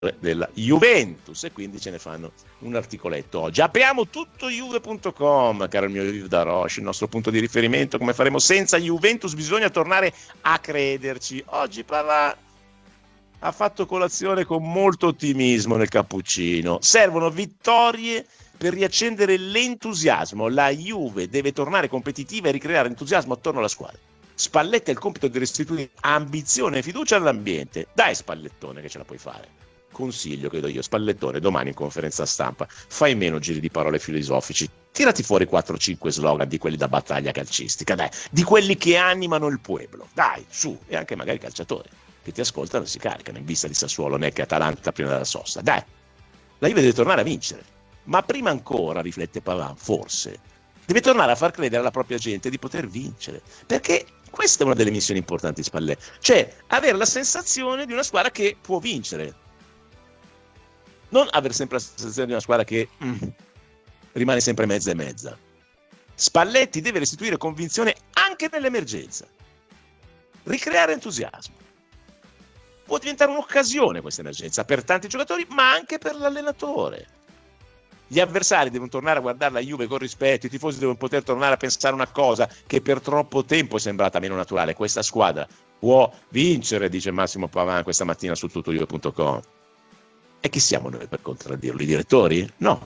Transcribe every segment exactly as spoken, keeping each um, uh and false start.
della Juventus, e quindi ce ne fanno un articoletto oggi. Apriamo tutto juve punto com, caro il mio Yves Daroche, il nostro punto di riferimento. Come faremo senza Juventus? Bisogna tornare a crederci. Oggi Pavard ha fatto colazione con molto ottimismo nel cappuccino. Servono vittorie per riaccendere l'entusiasmo. La Juve deve tornare competitiva e ricreare entusiasmo attorno alla squadra. Spalletti ha il compito di restituire ambizione e fiducia all'ambiente. Dai Spallettone che ce la puoi fare. Consiglio che do io, Spallettone, domani in conferenza stampa fai meno giri di parole filosofici, tirati fuori quattro cinque slogan di quelli da battaglia calcistica, dai, di quelli che animano il pueblo, dai, su, e anche magari i calciatori che ti ascoltano e si caricano in vista di Sassuolo, N E C e Atalanta prima della sosta, dai, la Juve deve tornare a vincere, ma prima ancora, riflette Pavard, forse deve tornare a far credere alla propria gente di poter vincere, perché questa è una delle missioni importanti di Spalletti, cioè avere la sensazione di una squadra che può vincere. Non avere sempre la sensazione di una squadra che mm, rimane sempre mezza e mezza. Spalletti deve restituire convinzione anche nell'emergenza. Ricreare entusiasmo. Può diventare un'occasione questa emergenza per tanti giocatori, ma anche per l'allenatore. Gli avversari devono tornare a guardare la Juve con rispetto, i tifosi devono poter tornare a pensare una cosa che per troppo tempo è sembrata meno naturale. Questa squadra può vincere, dice Massimo Pavard questa mattina su tutto juve punto com. E chi siamo noi per contraddirlo? I direttori? No.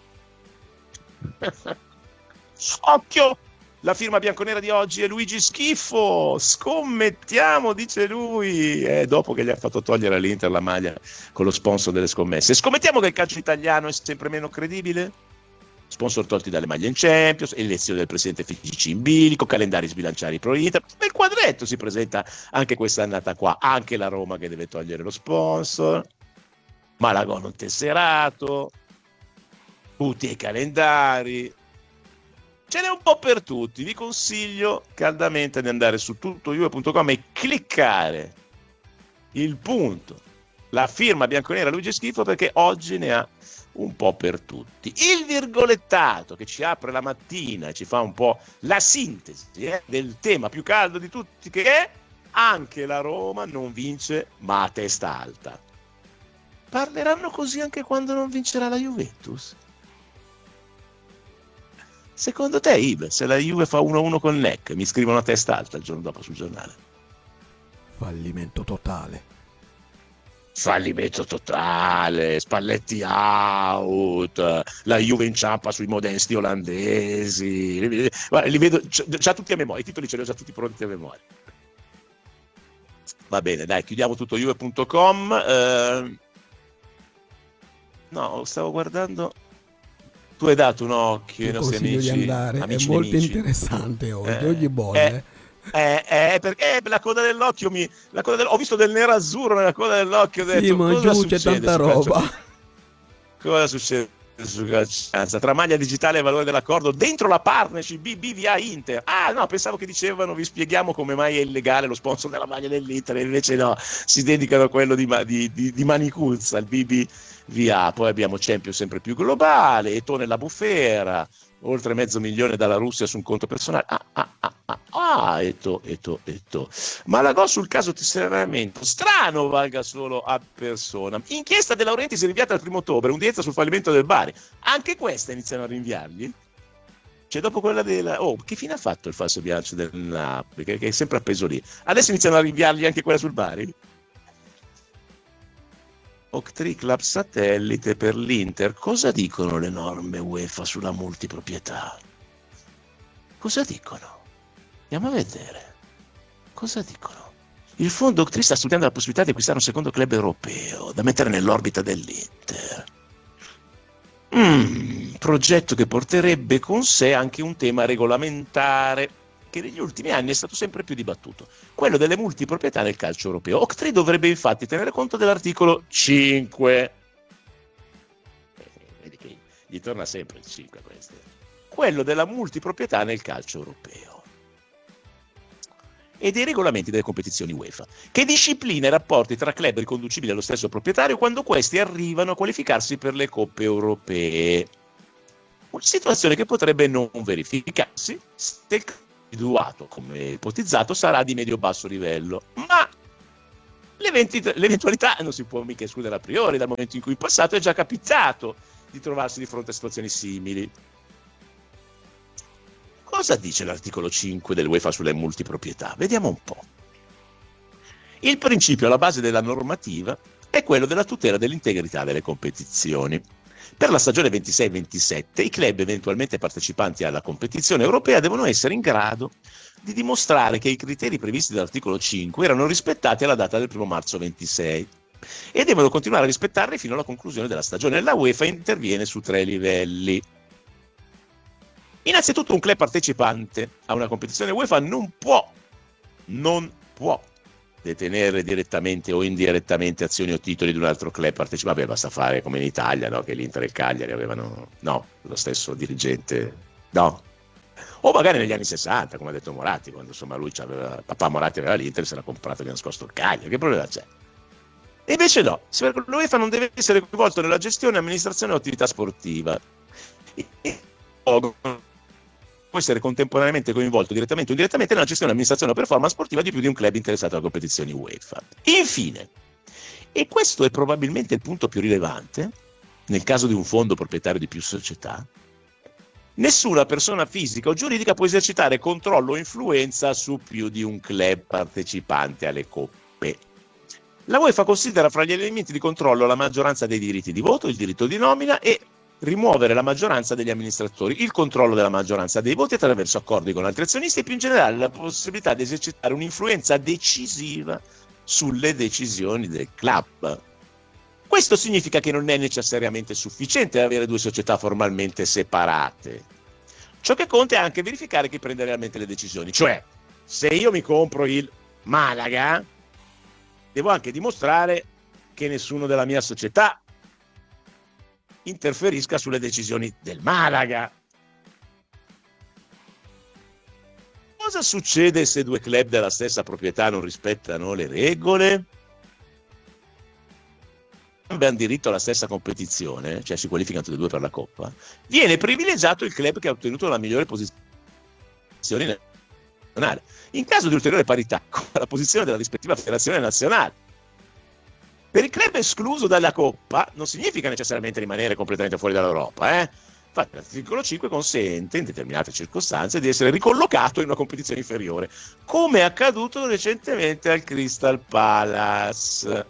Occhio! La firma bianconera di oggi è Luigi Schifo. Scommettiamo, dice lui. Eh, dopo che gli ha fatto togliere all'Inter la maglia con lo sponsor delle scommesse. Scommettiamo che il calcio italiano è sempre meno credibile? Sponsor tolti dalle maglie in Champions, elezione del presidente F I G C in bilico, calendari sbilanciati pro Inter. Nel quadretto si presenta anche questa annata qua. Anche la Roma che deve togliere lo sponsor. Malagò non tesserato, tutti i calendari, ce n'è un po' per tutti. Vi consiglio caldamente di andare su tutto juve punto com e cliccare il punto, la firma bianconera Luigi Schifo, perché oggi ne ha un po' per tutti. Il virgolettato che ci apre la mattina e ci fa un po' la sintesi eh, del tema più caldo di tutti, che è anche la Roma non vince ma a testa alta. Parleranno così anche quando non vincerà la Juventus? Secondo te, Ibe, se la Juve fa uno a uno con N E C, mi scrivono a testa alta il giorno dopo sul giornale? Fallimento totale. Fallimento totale, Spalletti out, la Juve inciampa sui modesti olandesi. Li, li vedo già tutti a memoria, i titoli ce li ho già tutti pronti a memoria. Va bene, dai, chiudiamo tutto juve punto com. Eh, No, stavo guardando. Tu hai dato un occhio ai nostri amici. Di andare. Amici è molto nemici. Interessante oggi, eh, oggi bolle. Eh, eh, eh, perché la coda dell'occhio mi. La coda del, ho visto del nero azzurro nella coda dell'occhio. Ho sì, detto, ma cosa giù c'è tanta roba. Calcio? Cosa succede su calcianza? Tra maglia digitale e valore dell'accordo, dentro la partnership B B V A Inter. Ah, no, pensavo che dicevano vi spieghiamo come mai è illegale lo sponsor della maglia dell'Inter, e invece no, si dedicano a quello di, di, di, di Manicuzza, il B B V A. Poi abbiamo Champions sempre più globale, Eto'o nella bufera, oltre mezzo milione dalla Russia su un conto personale. Ah, ah, ah, ah, ah Eto'o, Eto'o, Eto'o. Malagò sul caso tesseramento, strano valga solo a persona. Inchiesta De Laurentiis rinviata al primo ottobre, udienza sul fallimento del Bari. Anche questa iniziano a rinviargli? Cioè dopo quella della... Oh, che fine ha fatto il falso bilancio del Napoli, che, che è sempre appeso lì? Adesso iniziano a rinviargli anche quella sul Bari? Octree Club satellite per l'Inter. Cosa dicono le norme UEFA sulla multiproprietà? Cosa dicono? Andiamo a vedere. Cosa dicono? Il fondo Octree sta studiando la possibilità di acquistare un secondo club europeo da mettere nell'orbita dell'Inter. Mm, progetto che porterebbe con sé anche un tema regolamentare che negli ultimi anni è stato sempre più dibattuto, quello delle multiproprietà nel calcio europeo. Octree dovrebbe infatti tenere conto dell'articolo cinque. Eh, vedi che gli torna sempre il cinque a questo. Quello della multiproprietà nel calcio europeo. E dei regolamenti delle competizioni UEFA, che disciplina i rapporti tra club riconducibili allo stesso proprietario quando questi arrivano a qualificarsi per le coppe europee. Una situazione che potrebbe non verificarsi se il individuato come ipotizzato sarà di medio-basso livello, ma L'eventualità non si può mica escludere a priori, dal momento in cui in passato è già capitato di trovarsi di fronte a situazioni simili. Cosa dice l'articolo cinque dell'UEFA sulle multiproprietà? Vediamo un po'. Il principio alla base della normativa è quello della tutela dell'integrità delle competizioni. Per la stagione ventisei ventisette i club eventualmente partecipanti alla competizione europea devono essere in grado di dimostrare che i criteri previsti dall'articolo cinque erano rispettati alla data del primo marzo ventisei e devono continuare a rispettarli fino alla conclusione della stagione. La UEFA interviene su tre livelli. Innanzitutto un club partecipante a una competizione UEFA non può, non può detenere direttamente o indirettamente azioni o titoli di un altro club partecipante. Vabbè, basta fare come in Italia, no? Che l'Inter e il Cagliari avevano, no, lo stesso dirigente, no. O magari negli anni sessanta, come ha detto Moratti, quando insomma lui aveva, papà Moratti aveva l'Inter, se l'ha comprato e gli ha nascosto il Cagliari, che problema c'è? E invece no, l'UEFA non deve essere coinvolto nella gestione, amministrazione o attività sportiva. E può essere contemporaneamente coinvolto direttamente o indirettamente nella gestione, amministrazione o performance sportiva di più di un club interessato alle competizioni UEFA. Infine, e questo è probabilmente il punto più rilevante, nel caso di un fondo proprietario di più società, nessuna persona fisica o giuridica può esercitare controllo o influenza su più di un club partecipante alle coppe. La UEFA considera fra gli elementi di controllo la maggioranza dei diritti di voto, il diritto di nomina e rimuovere la maggioranza degli amministratori, il controllo della maggioranza dei voti attraverso accordi con altri azionisti e più in generale la possibilità di esercitare un'influenza decisiva sulle decisioni del club. Questo significa che non è necessariamente sufficiente avere due società formalmente separate. Ciò che conta è anche verificare chi prende realmente le decisioni. Cioè, se io mi compro il Malaga, devo anche dimostrare che nessuno della mia società interferisca sulle decisioni del Malaga. Cosa succede se due club della stessa proprietà non rispettano le regole? Hanno diritto alla stessa competizione, cioè si qualificano tutti e due per la Coppa, viene privilegiato il club che ha ottenuto la migliore posizione nazionale. In caso di ulteriore parità con la posizione della rispettiva federazione nazionale. Per il club escluso dalla Coppa non significa necessariamente rimanere completamente fuori dall'Europa, eh? Infatti l'articolo cinque consente, in determinate circostanze, di essere ricollocato in una competizione inferiore, come è accaduto recentemente al Crystal Palace.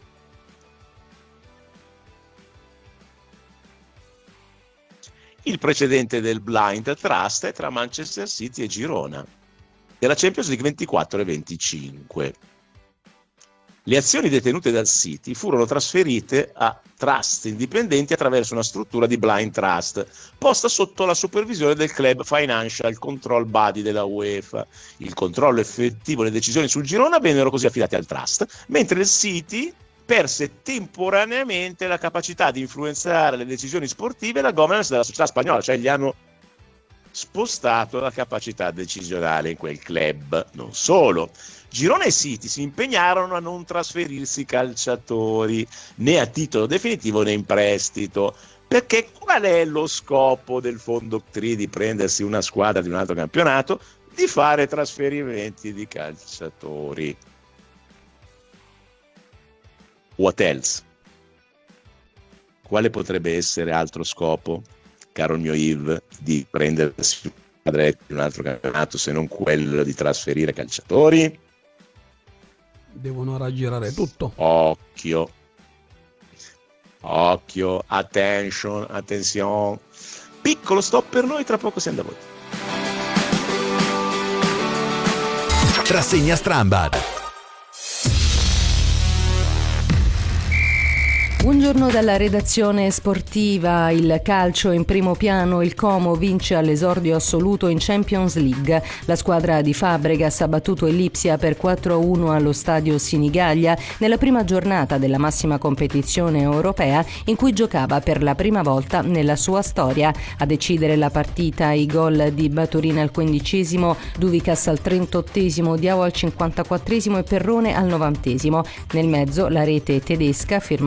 Il precedente del Blind Trust è tra Manchester City e Girona, della Champions League ventiquattro e venticinque. Le azioni detenute dal City furono trasferite a trust indipendenti attraverso una struttura di blind trust, posta sotto la supervisione del Club Financial Control Body della UEFA. Il controllo effettivo e le decisioni sul Girona vennero così affidati al trust, mentre il City perse temporaneamente la capacità di influenzare le decisioni sportive e la governance della società spagnola, cioè gli hanno spostato la capacità decisionale in quel club. Non solo, Girona e City si impegnarono a non trasferirsi calciatori né a titolo definitivo né in prestito, perché qual è lo scopo del fondo tri di prendersi una squadra di un altro campionato? Di fare trasferimenti di calciatori. What else? Quale potrebbe essere altro scopo, caro il mio Yves, di prendersi una di un altro campionato se non quello di trasferire calciatori? Devono raggirare tutto. Occhio, occhio, attention, attenzione. Piccolo stop per noi, tra poco siamo da voi. Rassegna Strambad. Buongiorno dalla redazione sportiva. Il calcio in primo piano, il Como vince all'esordio assoluto in Champions League. La squadra di Fabregas ha battuto il Lipsia per quattro a uno allo stadio Sinigaglia nella prima giornata della massima competizione europea in cui giocava per la prima volta nella sua storia. A decidere la partita i gol di Baturin al quindicesimo, Duvicas al trentottesimo, Diao al cinquantaquattresimo e Perrone al novantesimo. Nel mezzo la rete tedesca firmata Max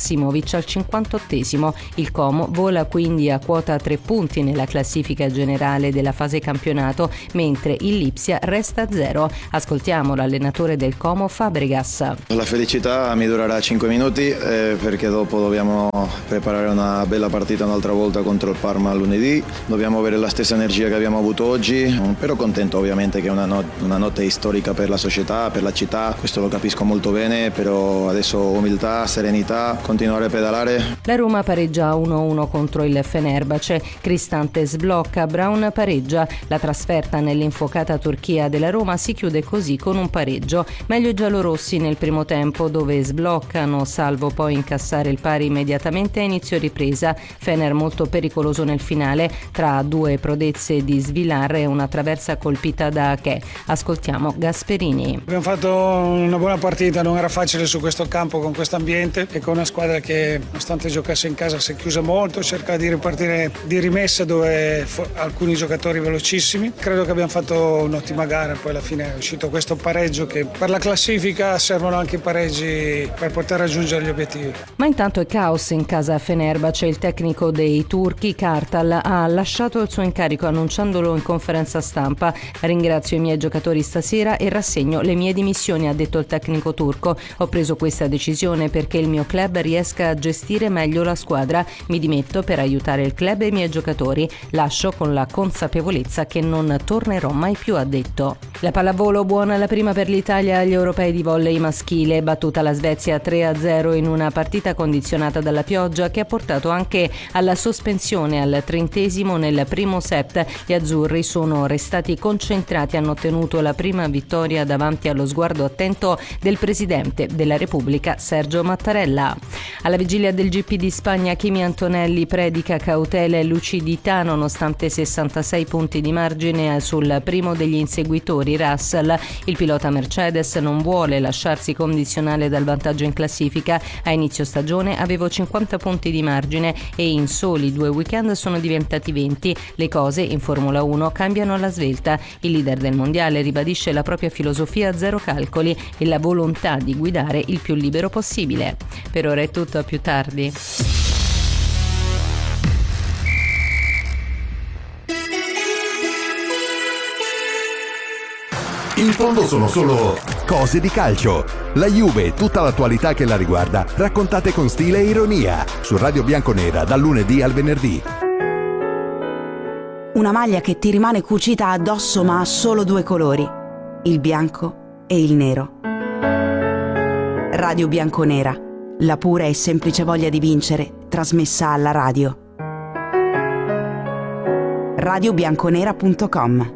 Massimovic al cinquantottesimo. Il Como vola quindi a quota tre punti nella classifica generale della fase campionato, mentre il Lipsia resta a zero. Ascoltiamo l'allenatore del Como, Fabregas. La felicità mi durerà cinque minuti eh, perché dopo dobbiamo preparare una bella partita un'altra volta contro il Parma lunedì. Dobbiamo avere la stessa energia che abbiamo avuto oggi, però contento ovviamente che è una, not- una notte storica per la società, per la città, questo lo capisco molto bene, però adesso umiltà, serenità, continuare a pedalare. La Roma pareggia uno a uno contro il Fenerbahce, Cristante sblocca, Brown pareggia. La trasferta nell'infuocata Turchia della Roma si chiude così con un pareggio. Meglio i giallorossi nel primo tempo, dove sbloccano salvo poi incassare il pari immediatamente a inizio ripresa. Fener molto pericoloso nel finale, tra due prodezze di Svilar e una traversa colpita da Ache. Ascoltiamo Gasperini. Abbiamo fatto una buona partita, non era facile su questo campo con questo ambiente e con una squadra che nonostante giocasse in casa si è chiusa molto, cerca di ripartire di rimessa dove fo- alcuni giocatori velocissimi. Credo che abbiamo fatto un'ottima gara, poi alla fine è uscito questo pareggio che per la classifica servono anche i pareggi per poter raggiungere gli obiettivi. Ma intanto è caos in casa Fenerbahce. Il tecnico dei turchi Kartal ha lasciato il suo incarico annunciandolo in conferenza stampa. Ringrazio i miei giocatori stasera e rassegno le mie dimissioni, ha detto il tecnico turco. Ho preso questa decisione perché il mio club riesca a gestire meglio la squadra. Mi dimetto per aiutare il club e i miei giocatori. Lascio con la consapevolezza che non tornerò mai più, ha detto. La pallavolo buona la prima per l'Italia agli europei di volley maschile, battuta la Svezia tre a zero in una partita condizionata dalla pioggia che ha portato anche alla sospensione al trentesimo nel primo set. Gli azzurri sono restati concentrati, hanno ottenuto la prima vittoria davanti allo sguardo attento del presidente della Repubblica Sergio Mattarella. Alla vigilia del G P di Spagna, Kimi Antonelli predica cautela e lucidità nonostante sessantasei punti di margine sul primo degli inseguitori Russell. Il pilota Mercedes non vuole lasciarsi condizionare dal vantaggio in classifica. A inizio stagione avevo cinquanta punti di margine e in soli due weekend sono diventati venti. Le cose in Formula uno cambiano alla svelta. Il leader del mondiale ribadisce la propria filosofia a zero calcoli e la volontà di guidare il più libero possibile. Per ora è tutto, a più tardi. In fondo sono solo cose di calcio. La Juve e tutta l'attualità che la riguarda, raccontate con stile e ironia, su Radio Bianconera dal lunedì al venerdì. Una maglia che ti rimane cucita addosso ma ha solo due colori, il bianco e il nero. Radio Bianconera, la pura e semplice voglia di vincere, trasmessa alla radio. radio bianconera punto com.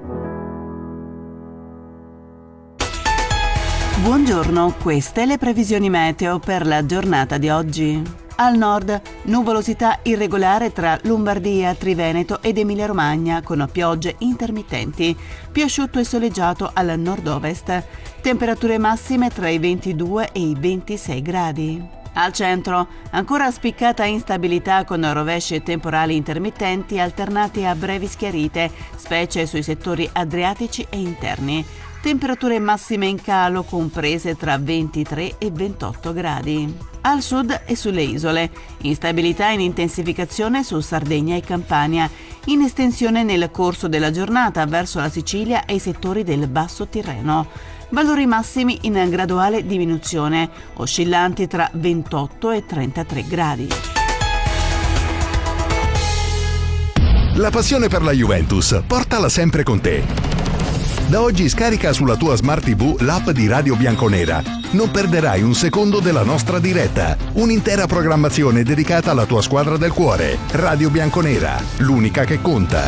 Buongiorno, queste le previsioni meteo per la giornata di oggi. Al nord, nuvolosità irregolare tra Lombardia, Triveneto ed Emilia-Romagna con piogge intermittenti, più asciutto e soleggiato al nord-ovest, temperature massime tra i ventidue e i ventisei gradi. Al centro, ancora spiccata instabilità con rovesci e temporali intermittenti alternati a brevi schiarite, specie sui settori adriatici e interni. Temperature massime in calo comprese tra ventitré e ventotto gradi. Al sud e sulle isole, instabilità in intensificazione su Sardegna e Campania, in estensione nel corso della giornata verso la Sicilia e i settori del Basso Tirreno. Valori massimi in graduale diminuzione, oscillanti tra ventotto e trentatré gradi. La passione per la Juventus, portala sempre con te. Da oggi scarica sulla tua Smart tivù l'app di Radio Bianconera. Non perderai un secondo della nostra diretta. Un'intera programmazione dedicata alla tua squadra del cuore. Radio Bianconera, l'unica che conta.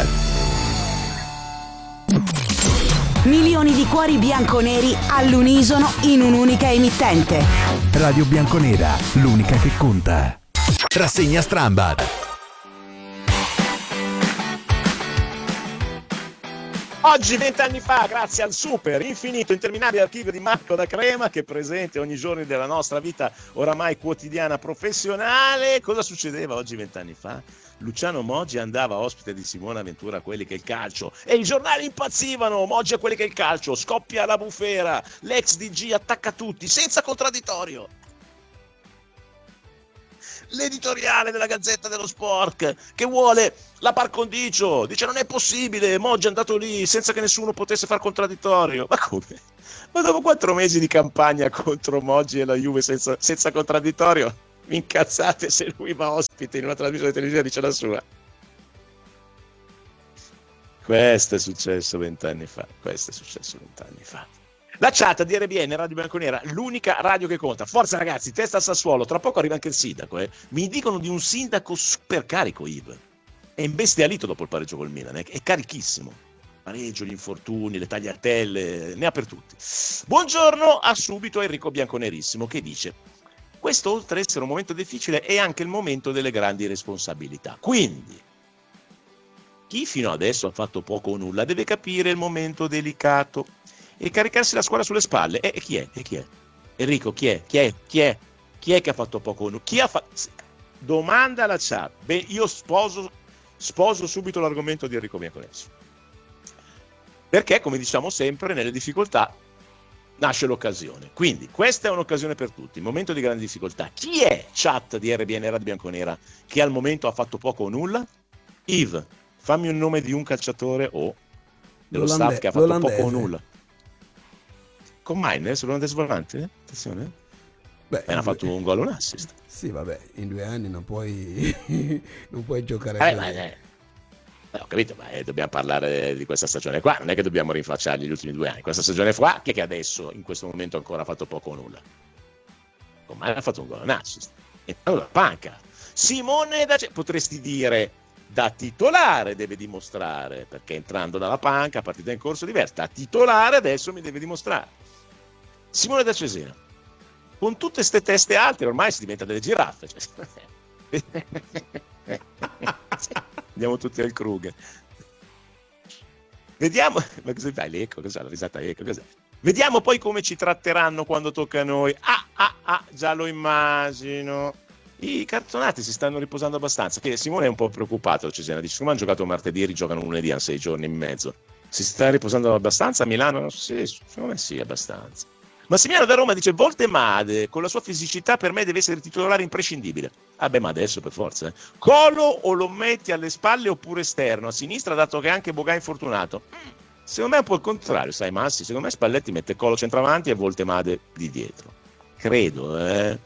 Milioni di cuori bianconeri all'unisono in un'unica emittente. Radio Bianconera, l'unica che conta. Rassegna Strambad. Oggi, vent'anni fa, grazie al super, infinito, interminabile archivio di Marco da Crema, che è presente ogni giorno della nostra vita oramai quotidiana professionale, cosa succedeva oggi vent'anni fa? Luciano Moggi andava ospite di Simona Ventura a Quelli che è il calcio e i giornali impazzivano. Moggi a Quelli che è il calcio, scoppia la bufera, l'ex D G attacca tutti senza contraddittorio. l'editoriale della Gazzetta dello Sport che vuole la par condicio, dice non è possibile, Moggi è andato lì senza che nessuno potesse far contraddittorio. Ma come? Ma dopo quattro mesi di campagna contro Moggi e la Juve senza, senza contraddittorio, vi incazzate se lui va ospite in una trasmissione televisiva e dice la sua? Questo è successo vent'anni fa, questo è successo vent'anni fa. La chat di R B N, Radio Bianconera, l'unica radio che conta. Forza ragazzi, testa al Sassuolo, tra poco arriva anche il sindaco. Eh. Mi dicono di un sindaco super carico, Yves. È imbestialito dopo il pareggio col Milan, eh. È carichissimo. Pareggio, gli infortuni, le tagliatelle, ne ha per tutti. Buongiorno a subito Enrico Bianconerissimo che dice: questo oltre ad essere un momento difficile è anche il momento delle grandi responsabilità. Quindi chi fino adesso ha fatto poco o nulla deve capire il momento delicato e caricarsi la squadra sulle spalle. E, e chi è? E chi è? Enrico, chi è? Chi è? Chi è? Chi è che ha fatto poco o nulla? Chi ha fatto? Domanda alla chat. Beh, io sposo, sposo subito l'argomento di Enrico Bianconesi. Perché, come diciamo sempre, nelle difficoltà nasce l'occasione. Quindi questa è un'occasione per tutti, il momento di grande difficoltà. Chi è, chat di R B N Radio Bianconera, che al momento ha fatto poco o nulla? Yves, fammi un nome di un calciatore o dello L'olande- staff che ha fatto l'olandese. poco o nulla. Con Mainers, l'olandese volante? Attenzione. Beh, E ha fatto un gol e un assist. Sì, vabbè, in due anni non puoi non puoi giocare Eh, così. ma, eh, eh, ho capito, ma eh, dobbiamo parlare di questa stagione qua, non è che dobbiamo rinfacciargli gli ultimi due anni. Questa stagione qua, chi è che adesso, in questo momento, ancora ha fatto poco o nulla? Con Mainers ha fatto un gol e un assist. E allora, panca. Simone da... potresti dire... da titolare deve dimostrare, perché entrando dalla panca, partita in corso diversa, da titolare adesso mi deve dimostrare. Simone da Cesena, con tutte ste teste alte ormai si diventa delle giraffe. Andiamo tutti al Kruger. Vediamo, ma cosa fai l'eco? Cos'è la risata eco? Cos'è? Vediamo poi come ci tratteranno quando tocca a noi. Ah, ah, ah, già lo immagino. I cartonati si stanno riposando abbastanza, che Simone è un po' preoccupato, Cesena dice: come hanno giocato martedì e rigiocano lunedì, hanno sei giorni e mezzo, si sta riposando abbastanza a Milano? Sì, secondo me sì, abbastanza. Massimiliano da Roma dice: Voltemade con la sua fisicità per me deve essere titolare imprescindibile. Ah beh, ma adesso per forza, eh. Colo o lo metti alle spalle oppure esterno a sinistra, dato che anche Boga è infortunato? Secondo me è un po' il contrario, sai Massi, secondo me Spalletti mette Colo centravanti e Voltemade di dietro, credo, eh.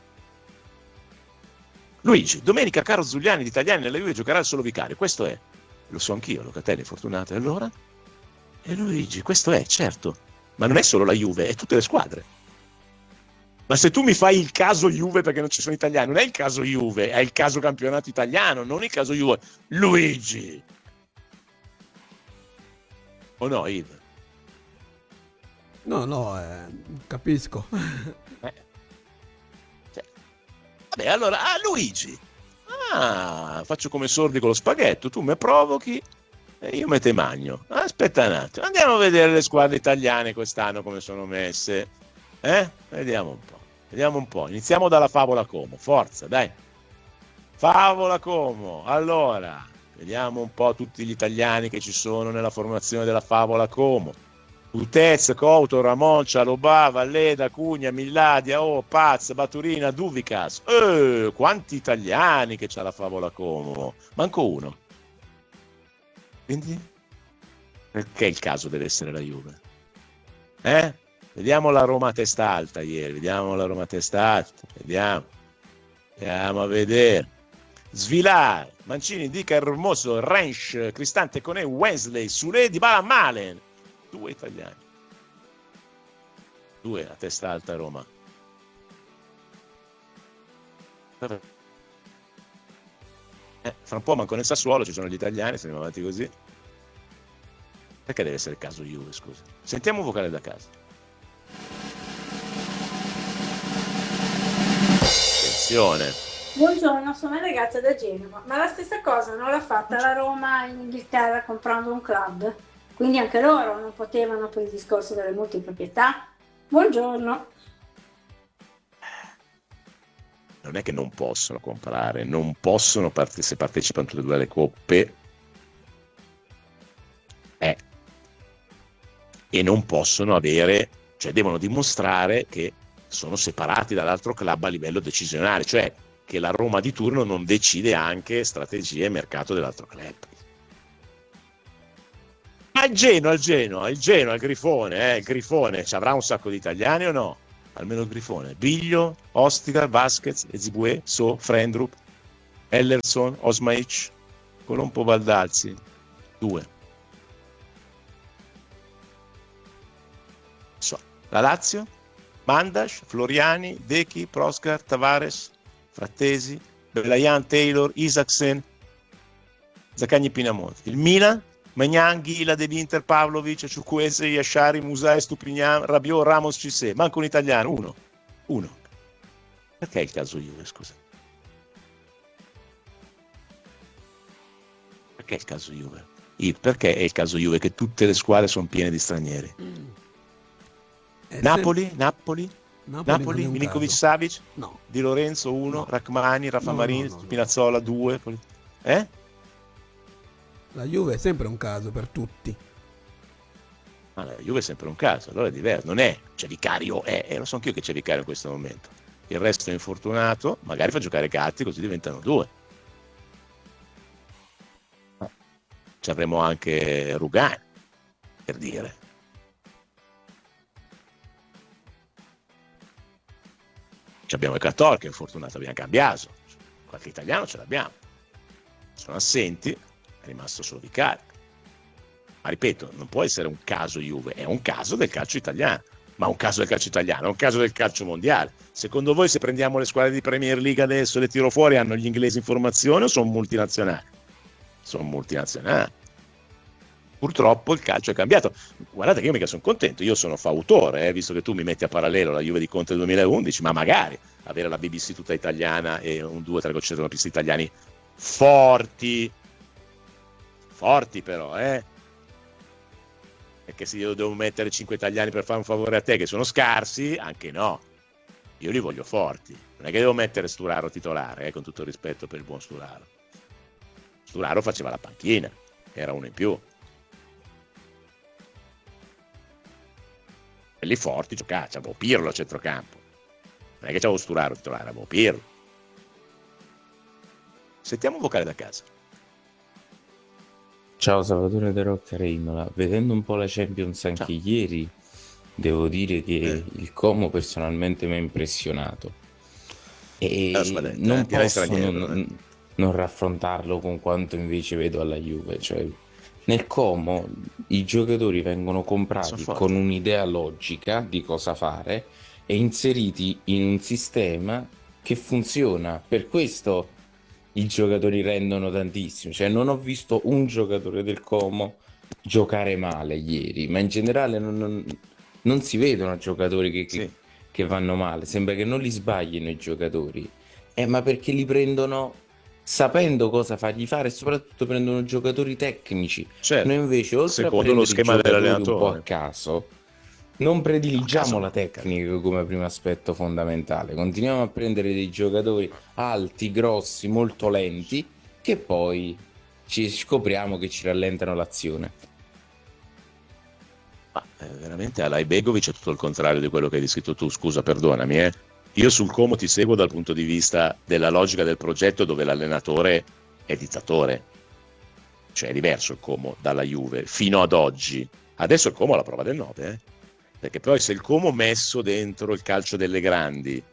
Luigi, domenica Caro Zuliani, gli italiani nella Juve giocherà il solo vicario, questo è, lo so anch'io, Locatelli è fortunato, e allora? E Luigi, questo è, certo, ma non è solo la Juve, è tutte le squadre. Ma se tu mi fai il caso Juve perché non ci sono italiani, non è il caso Juve, è il caso campionato italiano, non il caso Juve. Luigi! O no, Yves? No, no, eh, capisco. Eh. Cioè, vabbè, allora, ah, Luigi! Ah, faccio come sordi con lo spaghetto, tu mi provochi e io me te magno. Aspetta un attimo, andiamo a vedere le squadre italiane quest'anno come sono messe. Eh? Vediamo un po', vediamo un po'. Iniziamo dalla Favola Como, forza, dai. Favola Como, allora, vediamo un po' tutti gli italiani che ci sono nella formazione della Favola Como. Utez, Couto, Ramon, Cialobà, Valleda, Cugna, Milladia, Oh, Paz, Baturina, Duvicas. Eh, quanti italiani che c'ha la Favola Como. Manco uno. Quindi? Perché il caso deve essere la Juve? Eh? Vediamo la Roma a testa alta ieri, vediamo la Roma a testa alta, vediamo. Andiamo a vedere. Svilar, Mancini, Dica, Hermoso, Rensch, Cristante, Conè, Wesley, Sule, Dybala, Malen. Due italiani. Due a testa alta a Roma. Eh, fra un po' manco nel Sassuolo ci sono gli italiani, se andiamo avanti così. Perché deve essere il caso Juve, scusa? Sentiamo un vocale da casa. Attenzione. Buongiorno, sono una ragazza da Genova, ma la stessa cosa non l'ha fatta la Roma in Inghilterra comprando un club, quindi anche loro non potevano per il discorso delle multiproprietà. Buongiorno. Non è che non possono comprare, non possono parte- se partecipano tutte e due alle coppe, eh, e non possono avere, cioè devono dimostrare che sono separati dall'altro club a livello decisionale, cioè che la Roma di turno non decide anche strategie e mercato dell'altro club. Ma il Genoa, il Genoa, il Genoa, il Grifone, eh, il Grifone, ci avrà un sacco di italiani o no? Almeno il Grifone. Biglio, Ostigar, Vasquez, Ezibue, So, Frendrup, Ellerson, Osmaic, Colombo, Baldazzi. Due. So. La Lazio? Mandas, Floriani, Dechi, Proscar, Tavares, Frattesi, Belayan, Taylor, Isaacsen, Zaccagni, Pinamonti. Il Milan? Magnan, Ghila, dell'Inter, Pavlovic, Ciukwese, Yashari, Musai, Stupinian, Rabiot, Ramos, Cissé. Manco un italiano, uno. Uno. Perché è il caso Juve, scusa? Perché è il caso Juve? Perché è il caso Juve che tutte le squadre sono piene di stranieri? Mm. Napoli, sem- Napoli, Napoli, Napoli Milinkovic, Savic, no. Di Lorenzo uno, no. Rachmani, Rafa no, Marini, no, no, Spinazzola due. Eh? La Juve è sempre un caso per tutti. Ma la Juve è sempre un caso, allora è diverso. Non è, c'è Vicario, è, e lo so anch'io che c'è Vicario in questo momento. Il resto è infortunato, magari fa giocare Gatti così diventano due. Ci avremo anche Rugani, per dire. Ci abbiamo il Cator che è infortunato, abbiamo Cambiaso, qualche italiano ce l'abbiamo. Sono assenti, è rimasto solo Vicario. Ma ripeto, non può essere un caso Juve, è un caso del calcio italiano. Ma un caso del calcio italiano, è un caso del calcio mondiale. Secondo voi, se prendiamo le squadre di Premier League adesso, le tiro fuori, hanno gli inglesi in formazione o sono multinazionali? Sono multinazionali. Purtroppo il calcio è cambiato. Guardate che io mica sono contento, io sono fautore, eh, visto che tu mi metti a parallelo la Juve di Conte del duemilaundici, ma magari avere la B B C tutta italiana e un due o tre centrocampisti italiani forti, forti però, eh. Perché se io devo mettere cinque italiani per fare un favore a te che sono scarsi, anche no. Io li voglio forti. Non è che devo mettere Sturaro titolare, eh, con tutto il rispetto per il buon Sturaro. Sturaro faceva la panchina, era uno in più. Quelli forti giocavano, c'avevo Pirlo a centrocampo. Non è che c'avevo Sturaro titolare, avevo Pirlo. Sentiamo un vocale da casa. Ciao Salvatore De Rocca Reimola, vedendo un po' la Champions anche Ciao. ieri, devo dire che Eh. il Como personalmente mi ha impressionato e Eh, sbagliato, non eh, direi posso straniero, non, eh. non raffrontarlo con quanto invece vedo alla Juve. Cioè, nel Como i giocatori vengono Sono comprati forti. con un'idea logica di cosa fare e inseriti in un sistema che funziona. Per questo i giocatori rendono tantissimo. Cioè, non ho visto un giocatore del Como giocare male ieri, ma in generale non, non- non si vedono giocatori che, che- Sì. che vanno male. Sembra che non li sbaglino i giocatori, eh, ma perché li prendono sapendo cosa fargli fare e soprattutto prendono giocatori tecnici. Certo. Noi invece, oltre Secondo a prendere lo i schema giocatori un po' a dell'allenatore. caso, non prediligiamo caso la no, tecnica come primo aspetto fondamentale. Continuiamo a prendere dei giocatori alti, grossi, molto lenti, che poi ci scopriamo che ci rallentano l'azione. Ma eh, veramente Alai Begovic è tutto il contrario di quello che hai descritto tu, scusa, perdonami, eh. Io sul Como ti seguo dal punto di vista della logica del progetto dove l'allenatore è dittatore. Cioè è diverso il Como dalla Juve, fino ad oggi. Adesso il Como ha la prova del nove, eh. Perché poi se il Como messo dentro il calcio delle grandi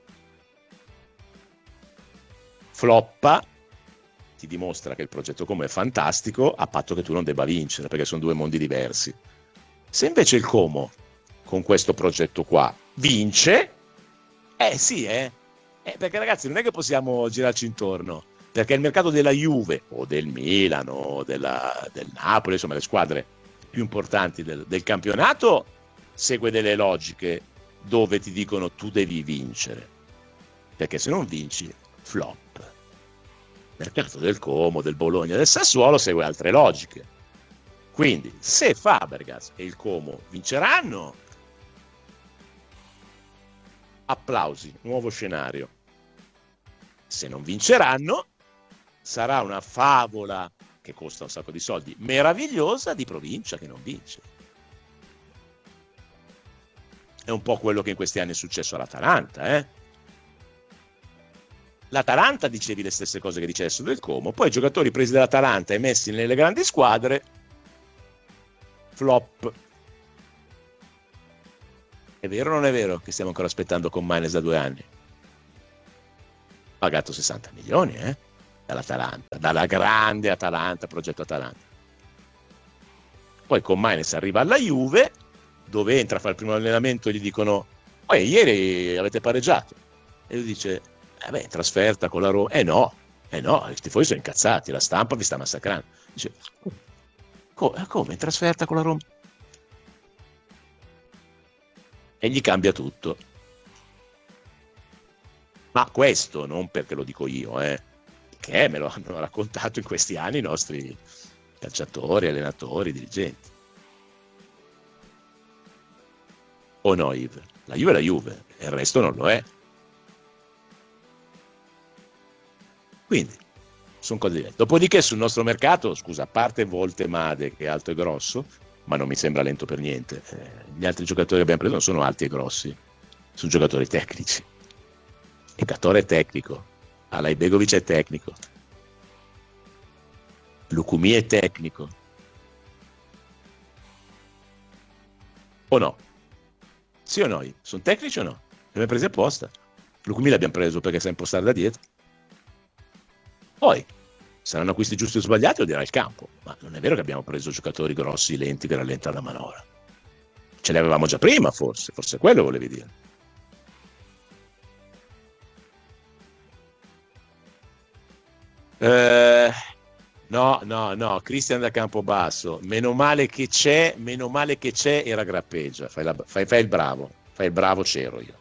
floppa, ti dimostra che il progetto Como è fantastico a patto che tu non debba vincere, perché sono due mondi diversi. Se invece il Como con questo progetto qua vince, eh sì, eh. Eh, perché ragazzi non è che possiamo girarci intorno, perché il mercato della Juve o del Milano o della, del Napoli, insomma le squadre più importanti del, del campionato segue delle logiche dove ti dicono tu devi vincere, perché se non vinci flop. Il mercato del Como, del Bologna, del Sassuolo segue altre logiche. Quindi se Fabregas e il Como vinceranno, applausi, nuovo scenario. Se non vinceranno, sarà una favola che costa un sacco di soldi, meravigliosa di provincia che non vince. È un po' quello che in questi anni è successo all'Atalanta, eh? l'Atalanta dicevi le stesse cose che dice adesso del Como, poi i giocatori presi dall'Atalanta e messi nelle grandi squadre, flop. È vero o non è vero che stiamo ancora aspettando con Maines da due anni? Pagato sessanta milioni, eh? Dall'Atalanta, dalla grande Atalanta, progetto Atalanta. Poi con Maines arriva alla Juve, dove entra a fare il primo allenamento e gli dicono: oh, ieri avete pareggiato. E lui dice: eh beh, trasferta con la Roma. Eh no, eh no, i tifosi sono incazzati, la stampa vi sta massacrando. Dice: come, come in trasferta con la Roma? E gli cambia tutto. Ma questo non perché lo dico io, eh, che me lo hanno raccontato in questi anni i nostri calciatori, allenatori, dirigenti. O no, Yves? La Juve è la Juve, e il resto non lo è. Quindi sono cose diverse. Dopodiché sul nostro mercato, scusa, a parte Voltemade che è alto e grosso, ma non mi sembra lento per niente, eh, gli altri giocatori che abbiamo preso non sono alti e grossi, sono giocatori tecnici. E Catore è tecnico, Alajbegovic è tecnico, Lukumi è tecnico. O no? Sì o no? Sono tecnici o no? Li abbiamo presi apposta. Lukumi l'abbiamo preso perché sa impostare da dietro. Poi saranno acquisti giusti o sbagliati, lo dirà il campo, ma non è vero che abbiamo preso giocatori grossi, lenti, che rallentano la manovra. Ce li avevamo già prima, forse, forse quello volevi dire. Eh, no, no, no, Cristian da Campobasso, meno male che c'è, meno male che c'è, era Grappeggia, fai, la, fai, fai il bravo, fai il bravo, c'ero io.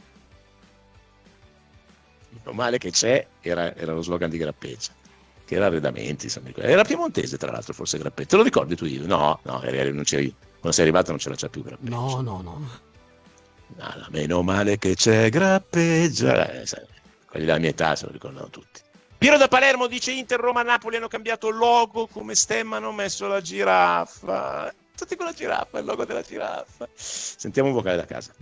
Meno male che c'è, era, era lo slogan di Grappeggia, che era Arredamenti, era piemontese tra l'altro, forse Grappeggia, te lo ricordi tu? Io? No, no, non c'eri, quando sei arrivato non c'era già più Grappeggia. No, no, no. No, no, meno male che c'è Grappeggia, eh, quelli della mia età se lo ricordano tutti. Piero da Palermo dice: Inter, Roma, Napoli hanno cambiato logo, come stemma hanno messo la giraffa. Tutti con la giraffa, il logo della giraffa. Sentiamo un vocale da casa.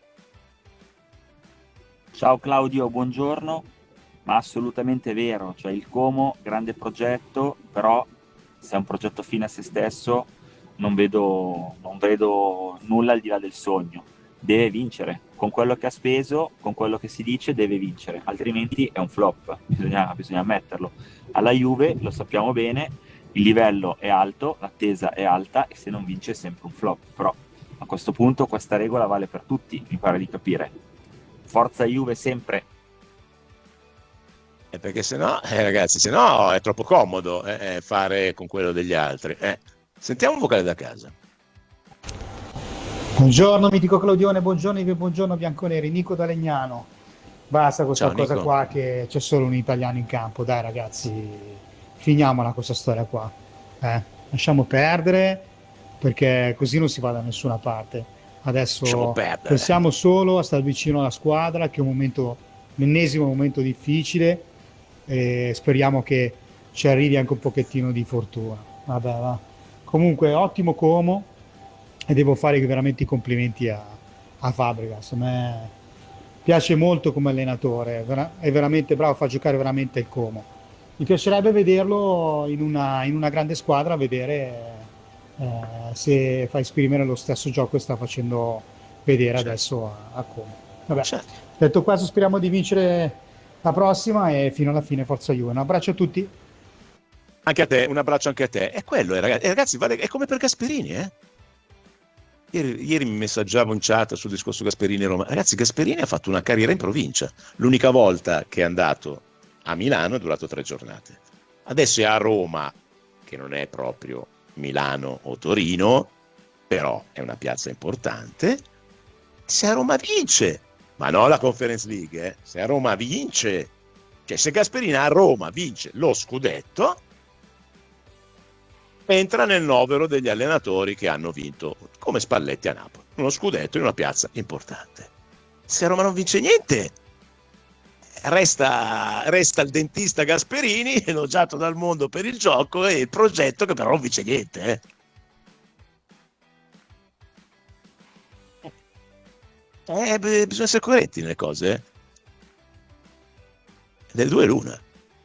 Ciao Claudio, buongiorno. Ma assolutamente vero, cioè il Como, grande progetto, però se è un progetto fine a se stesso non vedo, non vedo nulla al di là del sogno. Deve vincere, con quello che ha speso, con quello che si dice deve vincere, altrimenti è un flop, bisogna, bisogna ammetterlo. Alla Juve, lo sappiamo bene, il livello è alto, l'attesa è alta e se non vince è sempre un flop, però a questo punto questa regola vale per tutti, mi pare di capire. Forza Juve sempre. Eh, perché se no, eh, ragazzi, se no è troppo comodo eh, fare con quello degli altri. Eh. Sentiamo un vocale da casa. Buongiorno mitico Claudione, buongiorno Ive, buongiorno Bianconeri, Nico da Legnano. Basta questa Ciao, cosa Nico. qua che c'è solo un italiano in campo, dai ragazzi, finiamola questa storia qua. Eh, lasciamo perdere perché così non si va da nessuna parte. Lasciamo Adesso perdere. pensiamo solo a stare vicino alla squadra, che è un momento, l'ennesimo momento difficile, e speriamo che ci arrivi anche un pochettino di fortuna. Vabbè, va. Comunque ottimo Como. E devo fare veramente i complimenti a, a Fabregas. A me piace molto come allenatore, è veramente bravo, fa giocare veramente il Como. Mi piacerebbe vederlo in una, in una grande squadra, vedere eh, se fa esprimere lo stesso gioco che sta facendo vedere certo. adesso a, a Como. Vabbè, certo. Detto questo, speriamo di vincere la prossima e fino alla fine forza Juve. Un abbraccio a tutti. Anche a te, un abbraccio anche a te. È quello, eh, ragazzi, eh, ragazzi vale, è come per Gasperini, eh? Ieri, ieri mi messaggiavo in chat sul discorso Gasperini-Roma. Ragazzi, Gasperini ha fatto una carriera in provincia. L'unica volta che è andato a Milano è durato tre giornate. Adesso è a Roma, che non è proprio Milano o Torino, però è una piazza importante. Se a Roma vince, ma no la Conference League, eh? Se a Roma vince, cioè se Gasperini a Roma vince lo scudetto, entra nel novero degli allenatori che hanno vinto, come Spalletti a Napoli, uno scudetto in una piazza importante. Se Roma non vince niente, resta, resta il dentista Gasperini, elogiato dal mondo per il gioco, e il progetto che però non vince niente. Eh. Eh, beh, bisogna essere coerenti nelle cose. Eh. Del due l'una.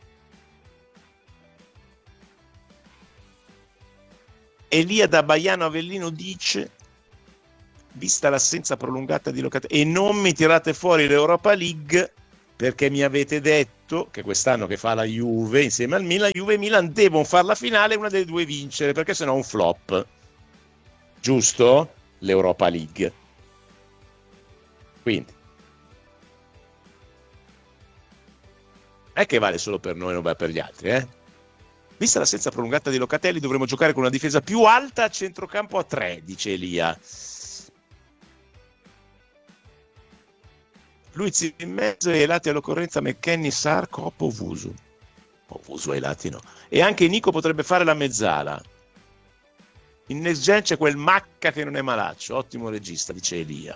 Elia da Baiano Avellino dice: vista l'assenza prolungata di Locatelli, e non mi tirate fuori l'Europa League perché mi avete detto che quest'anno che fa la Juve insieme al Milan, Juve e Milan devono fare la finale, una delle due vincere, perché sennò è un flop. Giusto? L'Europa League. Quindi è che vale solo per noi e non vale per gli altri, eh? Vista l'assenza prolungata di Locatelli, dovremo giocare con una difesa più alta a centrocampo a tre, dice Elia. Luiz in mezzo e ai lati all'occorrenza McKennie, Sarr, Coppo, Vusu. Oh, Vusu ai lati no. E anche Nico potrebbe fare la mezzala. In next gen c'è quel Macca che non è malaccio, ottimo regista, dice Elia.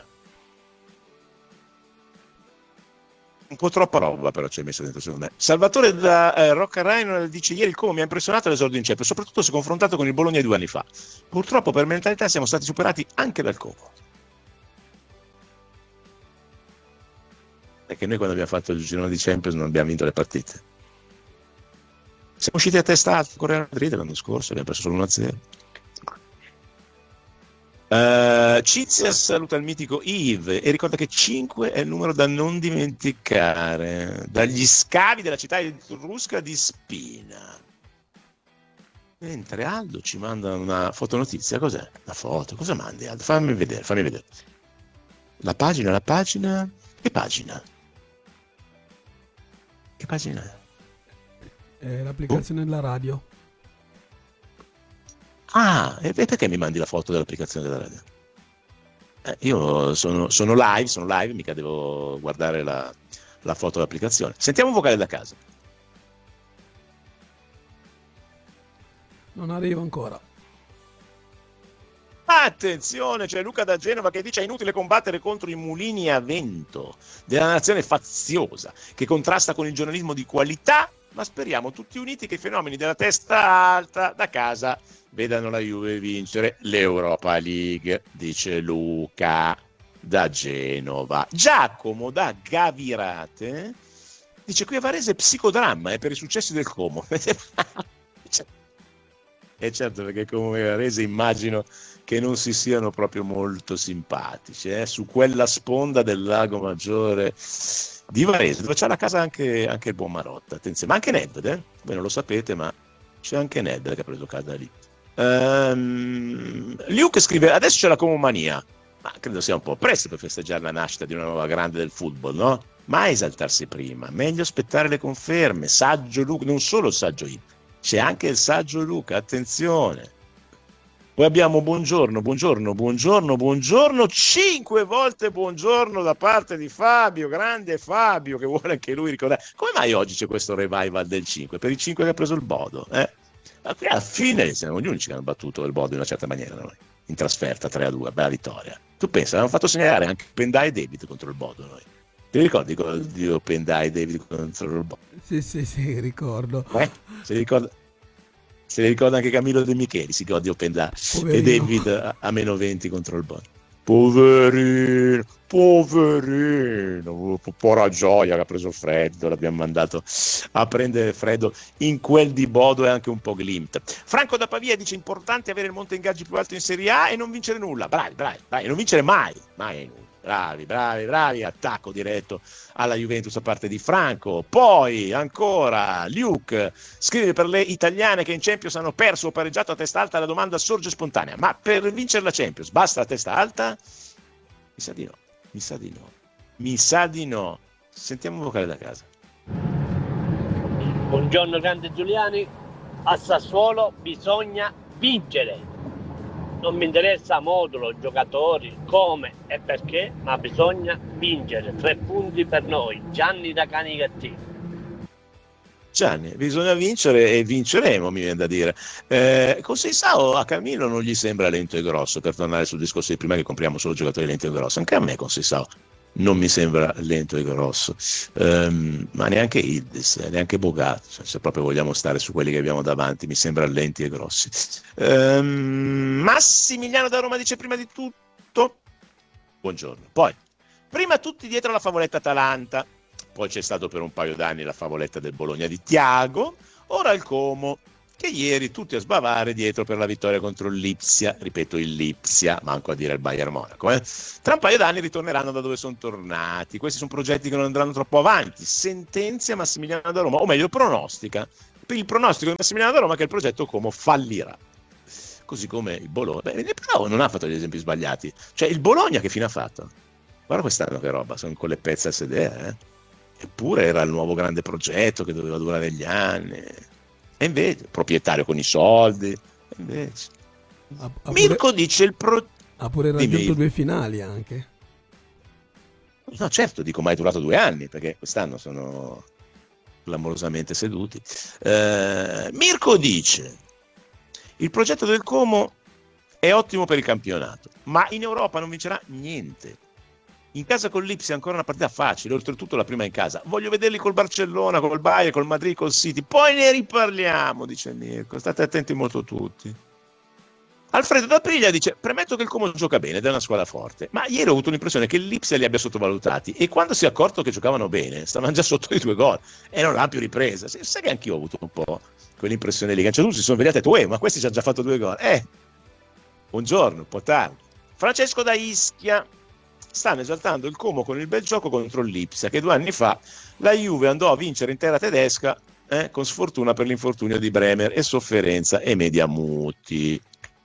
Un po' troppa roba però ci hai messo dentro secondo me. Salvatore da eh, Rocca Rhino dice: ieri il Como mi ha impressionato l'esordio in Champions, soprattutto se confrontato con il Bologna di due anni fa. Purtroppo per mentalità siamo stati superati anche dal Como. Perché noi quando abbiamo fatto il girone di Champions non abbiamo vinto le partite. Siamo usciti a testa alta con Real Madrid l'anno scorso, abbiamo preso solo uno a zero. Uh, Cizia saluta il mitico Yves e ricorda che cinque è il numero da non dimenticare. Dagli scavi della città etrusca di Spina. Mentre Aldo ci manda una fotonotizia. Cos'è? Una foto? Cosa mandi Aldo? Fammi vedere, fammi vedere. La pagina, la pagina. Che pagina? Che pagina è? È l'applicazione oh. della radio. Ah, e perché mi mandi la foto dell'applicazione della radio? Eh, io sono, sono live, sono live, mica devo guardare la, la foto dell'applicazione. Sentiamo un vocale da casa. Non arrivo ancora. Attenzione, c'è Luca da Genova che dice: è inutile combattere contro i mulini a vento della nazione faziosa che contrasta con il giornalismo di qualità, ma speriamo tutti uniti che i fenomeni della testa alta da casa vedano la Juve vincere l'Europa League, dice Luca da Genova. Giacomo da Gavirate dice: qui a Varese psicodramma è per i successi del Como. E certo, perché come Varese immagino che non si siano proprio molto simpatici, eh? Su quella sponda del Lago Maggiore di Varese, dove c'è la casa anche, anche il buon Marotta, attenzione, ma anche Nedved, eh? Voi non lo sapete, ma c'è anche Nedved che ha preso casa lì. Um, Luke scrive: adesso c'è la Comomania, ma credo sia un po' presto per festeggiare la nascita di una nuova grande del football, no? Mai esaltarsi prima, meglio aspettare le conferme. Saggio Luca, non solo il saggio io, c'è anche il saggio Luca, attenzione. Poi abbiamo buongiorno, buongiorno, buongiorno, buongiorno, cinque volte buongiorno da parte di Fabio, grande Fabio, che vuole anche lui ricordare. Come mai oggi c'è questo revival del cinque? Per i cinque che ha preso il Bodo, eh? Alla fine siamo gli unici che hanno battuto il Bodo in una certa maniera noi, in trasferta tre a due, bella vittoria. Tu pensa, avevamo fatto segnalare anche Pendai e David contro il Bodo noi. Ti ricordi di Pendai e David contro il Bodo? Sì, sì, sì, ricordo. Eh? Se li ricorda... Se li ricorda anche Camillo De Micheli, si godi Open Da e David a, a meno venti contro il Bodo. Poverino, poverino, povera gioia che ha preso freddo, l'abbiamo mandato a prendere freddo in quel di Bodo e anche un po' Glimt. Franco da Pavia dice: importante avere il monte ingaggi più alto in Serie A e non vincere nulla. Bravi, bravi, bravi, non vincere mai, mai nulla. Bravi, bravi, bravi, attacco diretto alla Juventus da parte di Franco. Poi ancora Luke scrive: per le italiane che in Champions hanno perso o pareggiato a testa alta, la domanda sorge spontanea: ma per vincere la Champions basta la testa alta? Mi sa di no, mi sa di no, mi sa di no. Sentiamo un vocale da casa. Buongiorno grande Giuliani, a Sassuolo bisogna vincere. Non mi interessa modulo, giocatori, come e perché, ma bisogna vincere. Tre punti per noi. Gianni da Canicattì. Gianni, bisogna vincere e vinceremo, mi viene da dire. Eh, con Seisao a Camillo non gli sembra lento e grosso, per tornare sul discorso di prima che compriamo solo giocatori lenti e grossi. Anche a me con Seisao non mi sembra lento e grosso, um, ma neanche Ildes, neanche Bogato, cioè, se proprio vogliamo stare su quelli che abbiamo davanti, mi sembra lenti e grossi. Um, Massimiliano da Roma dice: prima di tutto, buongiorno. Poi, prima tutti dietro la favoletta Atalanta, poi c'è stato per un paio d'anni la favoletta del Bologna di Tiago, ora il Como, che ieri tutti a sbavare dietro per la vittoria contro il Lipsia, ripeto il Lipsia, manco a dire il Bayern Monaco, eh. Tra un paio d'anni ritorneranno da dove sono tornati, questi sono progetti che non andranno troppo avanti, sentenzia Massimiliano da Roma, o meglio pronostica, per il pronostico di Massimiliano da Roma che il progetto Como fallirà, così come il Bologna, beh, però non ha fatto gli esempi sbagliati, cioè il Bologna che fine ha fatto? Guarda quest'anno che roba, sono con le pezze a sedere, eh. Eppure era il nuovo grande progetto che doveva durare gli anni. E invece, proprietario con i soldi, e invece. Ha, ha Mirko pure, dice il pro... ha pure raggiunto due finali anche. No, certo, dico, ma è durato due anni, perché quest'anno sono clamorosamente seduti. Eh, Mirko dice, il progetto del Como è ottimo per il campionato, ma in Europa non vincerà niente. In casa con l'Ipsia è ancora una partita facile, oltretutto la prima in casa. Voglio vederli col Barcellona, col Bayern, col Madrid, col City. Poi ne riparliamo, dice Mirko. State attenti molto tutti. Alfredo da Priglia dice, premetto che il Como gioca bene ed è una squadra forte, ma ieri ho avuto l'impressione che l'Ipsia li abbia sottovalutati e quando si è accorto che giocavano bene, stavano già sotto i due gol e non ha più ripresa. Sai che anch'io ho avuto un po' quell'impressione lì, che a un certo punto si sono vegliati e detto, ma questi ci hanno già fatto due gol. Eh, buongiorno, un po' tardi. Francesco da Ischia, stanno esaltando il Como con il bel gioco contro l'Ipsia, che due anni fa la Juve andò a vincere in terra tedesca eh, con sfortuna per l'infortunio di Bremer e sofferenza e Mediamuti.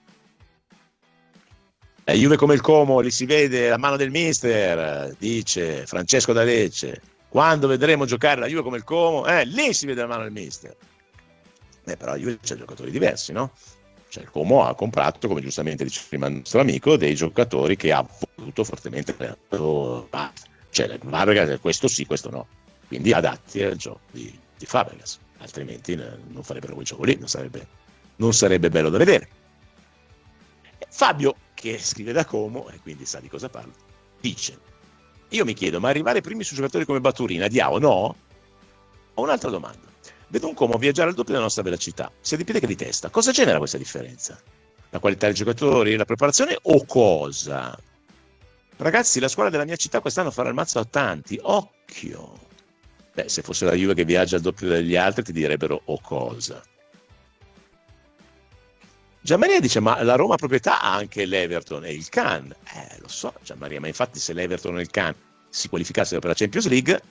La Juve come il Como li si vede la mano del mister, dice Francesco da Lecce. Quando vedremo giocare la Juve come il Como, eh, lì si vede la mano del mister. Eh, però la Juve c'è giocatori diversi, no? Cioè il Como ha comprato, come giustamente dice prima il nostro amico, dei giocatori che ha voluto fortemente. Cioè Fabregas, questo sì, questo no. Quindi adatti al gioco di, di Fabregas, altrimenti non farebbero quel gioco lì, non sarebbe, non sarebbe bello da vedere. Fabio, che scrive da Como, e quindi sa di cosa parlo, dice, io mi chiedo, ma arrivare primi su giocatori come Baturina, Diao, no? Ho un'altra domanda. Vedo un Como viaggiare al doppio della nostra velocità, sia di piede che di testa. Cosa genera questa differenza? La qualità dei giocatori, la preparazione o cosa? Ragazzi, la squadra della mia città quest'anno farà il mazzo a tanti, occhio. Beh, se fosse la Juve che viaggia al doppio degli altri ti direbbero o cosa. Gianmaria dice, ma la Roma proprietà ha anche l'Everton e il Cannes. Eh, lo so, Gianmaria, ma infatti se l'Everton e il Cannes si qualificassero per la Champions League,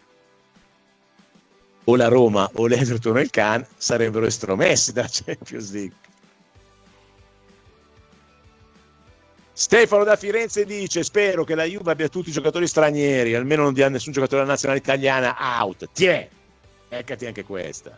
o la Roma o l'Everton e il Cannes sarebbero estromessi dalla Champions League. Stefano da Firenze dice, spero che la Juve abbia tutti i giocatori stranieri, almeno non dia nessun giocatore della nazionale italiana out. Tiè, eccati anche questa.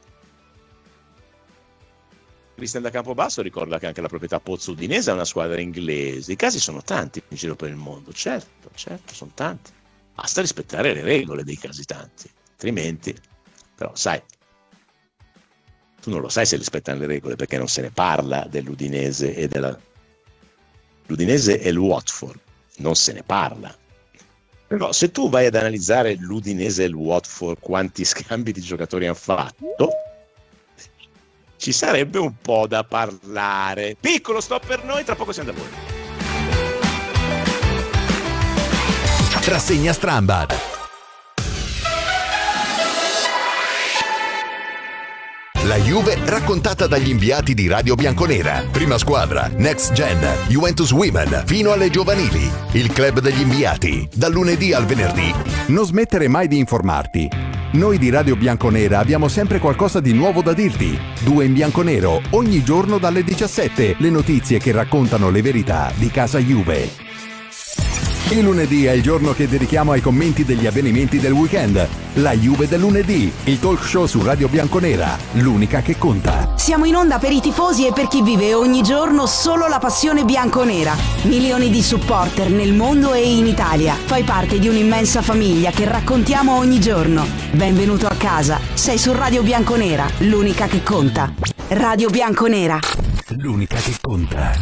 Cristian da Campobasso ricorda che anche la proprietà Pozzo Udinese è una squadra inglese. I casi sono tanti in giro per il mondo, certo, certo, sono tanti. Basta rispettare le regole dei casi tanti, altrimenti... Però sai, tu non lo sai se rispettano le regole perché non se ne parla dell'Udinese e della... L'Udinese e il Watford, non se ne parla. Però se tu vai ad analizzare l'Udinese e il Watford, quanti scambi di giocatori hanno fatto, ci sarebbe un po' da parlare. Piccolo stop per noi, tra poco siamo da voi. Rassegna Strambad. La Juve raccontata dagli inviati di Radio Bianconera. Prima squadra, Next Gen, Juventus Women, fino alle giovanili. Il club degli inviati, dal lunedì al venerdì. Non smettere mai di informarti. Noi di Radio Bianconera abbiamo sempre qualcosa di nuovo da dirti. Due in bianconero, ogni giorno dalle diciassette. Le notizie che raccontano le verità di casa Juve. Il lunedì è il giorno che dedichiamo ai commenti degli avvenimenti del weekend. La Juve del lunedì, il talk show su Radio Bianconera, l'unica che conta. Siamo in onda per i tifosi e per chi vive ogni giorno solo la passione bianconera. Milioni di supporter nel mondo e in Italia. Fai parte di un'immensa famiglia che raccontiamo ogni giorno. Benvenuto a casa. Sei su Radio Bianconera, l'unica che conta. Radio Bianconera, l'unica che conta.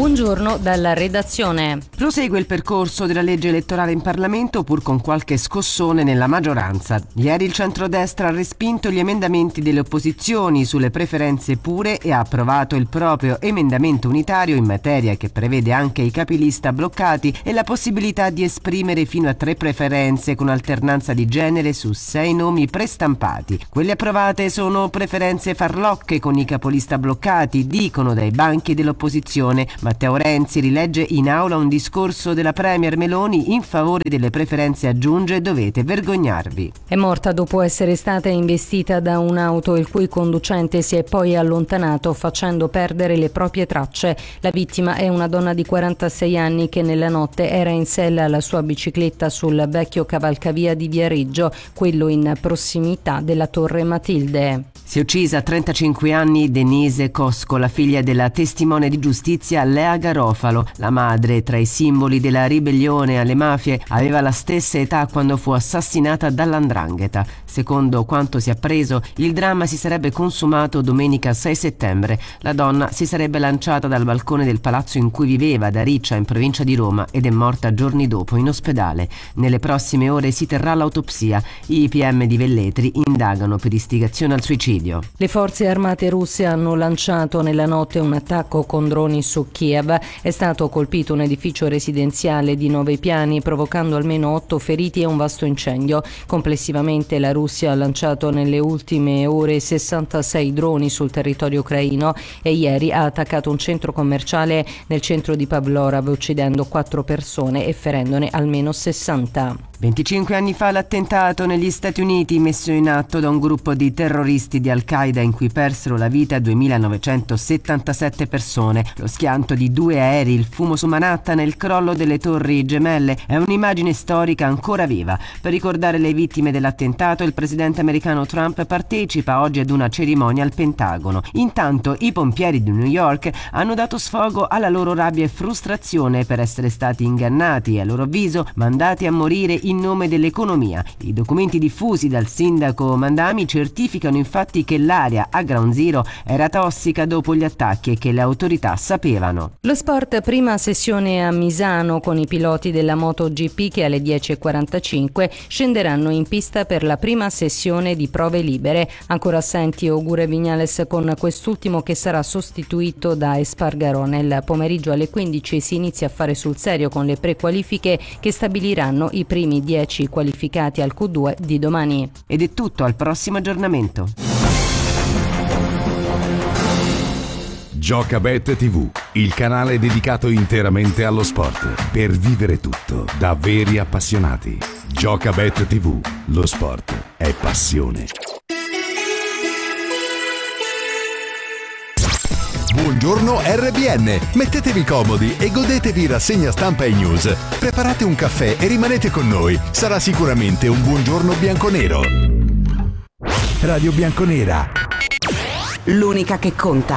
Buongiorno dalla redazione. Prosegue il percorso della legge elettorale in Parlamento, pur con qualche scossone nella maggioranza. Ieri il centrodestra ha respinto gli emendamenti delle opposizioni sulle preferenze pure e ha approvato il proprio emendamento unitario in materia, che prevede anche i capilista bloccati e la possibilità di esprimere fino a tre preferenze con alternanza di genere su sei nomi prestampati. Quelle approvate sono preferenze farlocche con i capolista bloccati, dicono dai banchi dell'opposizione. Matteo Renzi rilegge in aula un discorso della premier Meloni in favore delle preferenze, aggiunge: dovete vergognarvi. È morta dopo essere stata investita da un'auto il cui conducente si è poi allontanato facendo perdere le proprie tracce. La vittima è una donna di quarantasei anni che nella notte era in sella alla sua bicicletta sul vecchio cavalcavia di Viareggio, quello in prossimità della Torre Matilde. Si è uccisa a trentacinque anni Denise Cosco, la figlia della testimone di giustizia Lea Garofalo. La madre, tra i simboli della ribellione alle mafie, aveva la stessa età quando fu assassinata dall'Andrangheta. Secondo quanto si è appreso, il dramma si sarebbe consumato domenica sei settembre. La donna si sarebbe lanciata dal balcone del palazzo in cui viveva ad Ariccia, in provincia di Roma, ed è morta giorni dopo in ospedale. Nelle prossime ore si terrà l'autopsia. I P M di Velletri indagano per istigazione al suicidio. Le forze armate russe hanno lanciato nella notte un attacco con droni su Kiev. È stato colpito un edificio residenziale di nove piani, provocando almeno otto feriti e un vasto incendio. Complessivamente la Russia ha lanciato nelle ultime ore sessantasei droni sul territorio ucraino e ieri ha attaccato un centro commerciale nel centro di Pavlorad, uccidendo quattro persone e ferendone almeno sessanta. venticinque anni fa l'attentato negli Stati Uniti messo in atto da un gruppo di terroristi di Al-Qaeda in cui persero la vita duemilanovecentosettantasette persone. Lo schianto di due aerei, il fumo su Manhattan e il crollo delle torri gemelle è un'immagine storica ancora viva. Per ricordare le vittime dell'attentato, il presidente americano Trump partecipa oggi ad una cerimonia al Pentagono. Intanto i pompieri di New York hanno dato sfogo alla loro rabbia e frustrazione per essere stati ingannati e, a loro avviso, mandati a morire in nome dell'economia. I documenti diffusi dal sindaco Mandami certificano infatti che l'area a Ground Zero era tossica dopo gli attacchi e che le autorità sapevano. Lo sport, prima sessione a Misano con i piloti della MotoGP che alle dieci e quarantacinque scenderanno in pista per la prima sessione di prove libere. Ancora assenti Ogure Vignales, con quest'ultimo che sarà sostituito da Espargarò. Nel pomeriggio alle quindici si inizia a fare sul serio con le prequalifiche che stabiliranno i primi dieci qualificati al Q due di domani. Ed è tutto, al prossimo aggiornamento. Giocabet tivù, il canale dedicato interamente allo sport, per vivere tutto da veri appassionati. Giocabet tivù, lo sport è passione. Buongiorno R B N, mettetevi comodi e godetevi rassegna stampa e news. Preparate un caffè e rimanete con noi, sarà sicuramente un buongiorno bianconero. Radio Bianconera, l'unica che conta.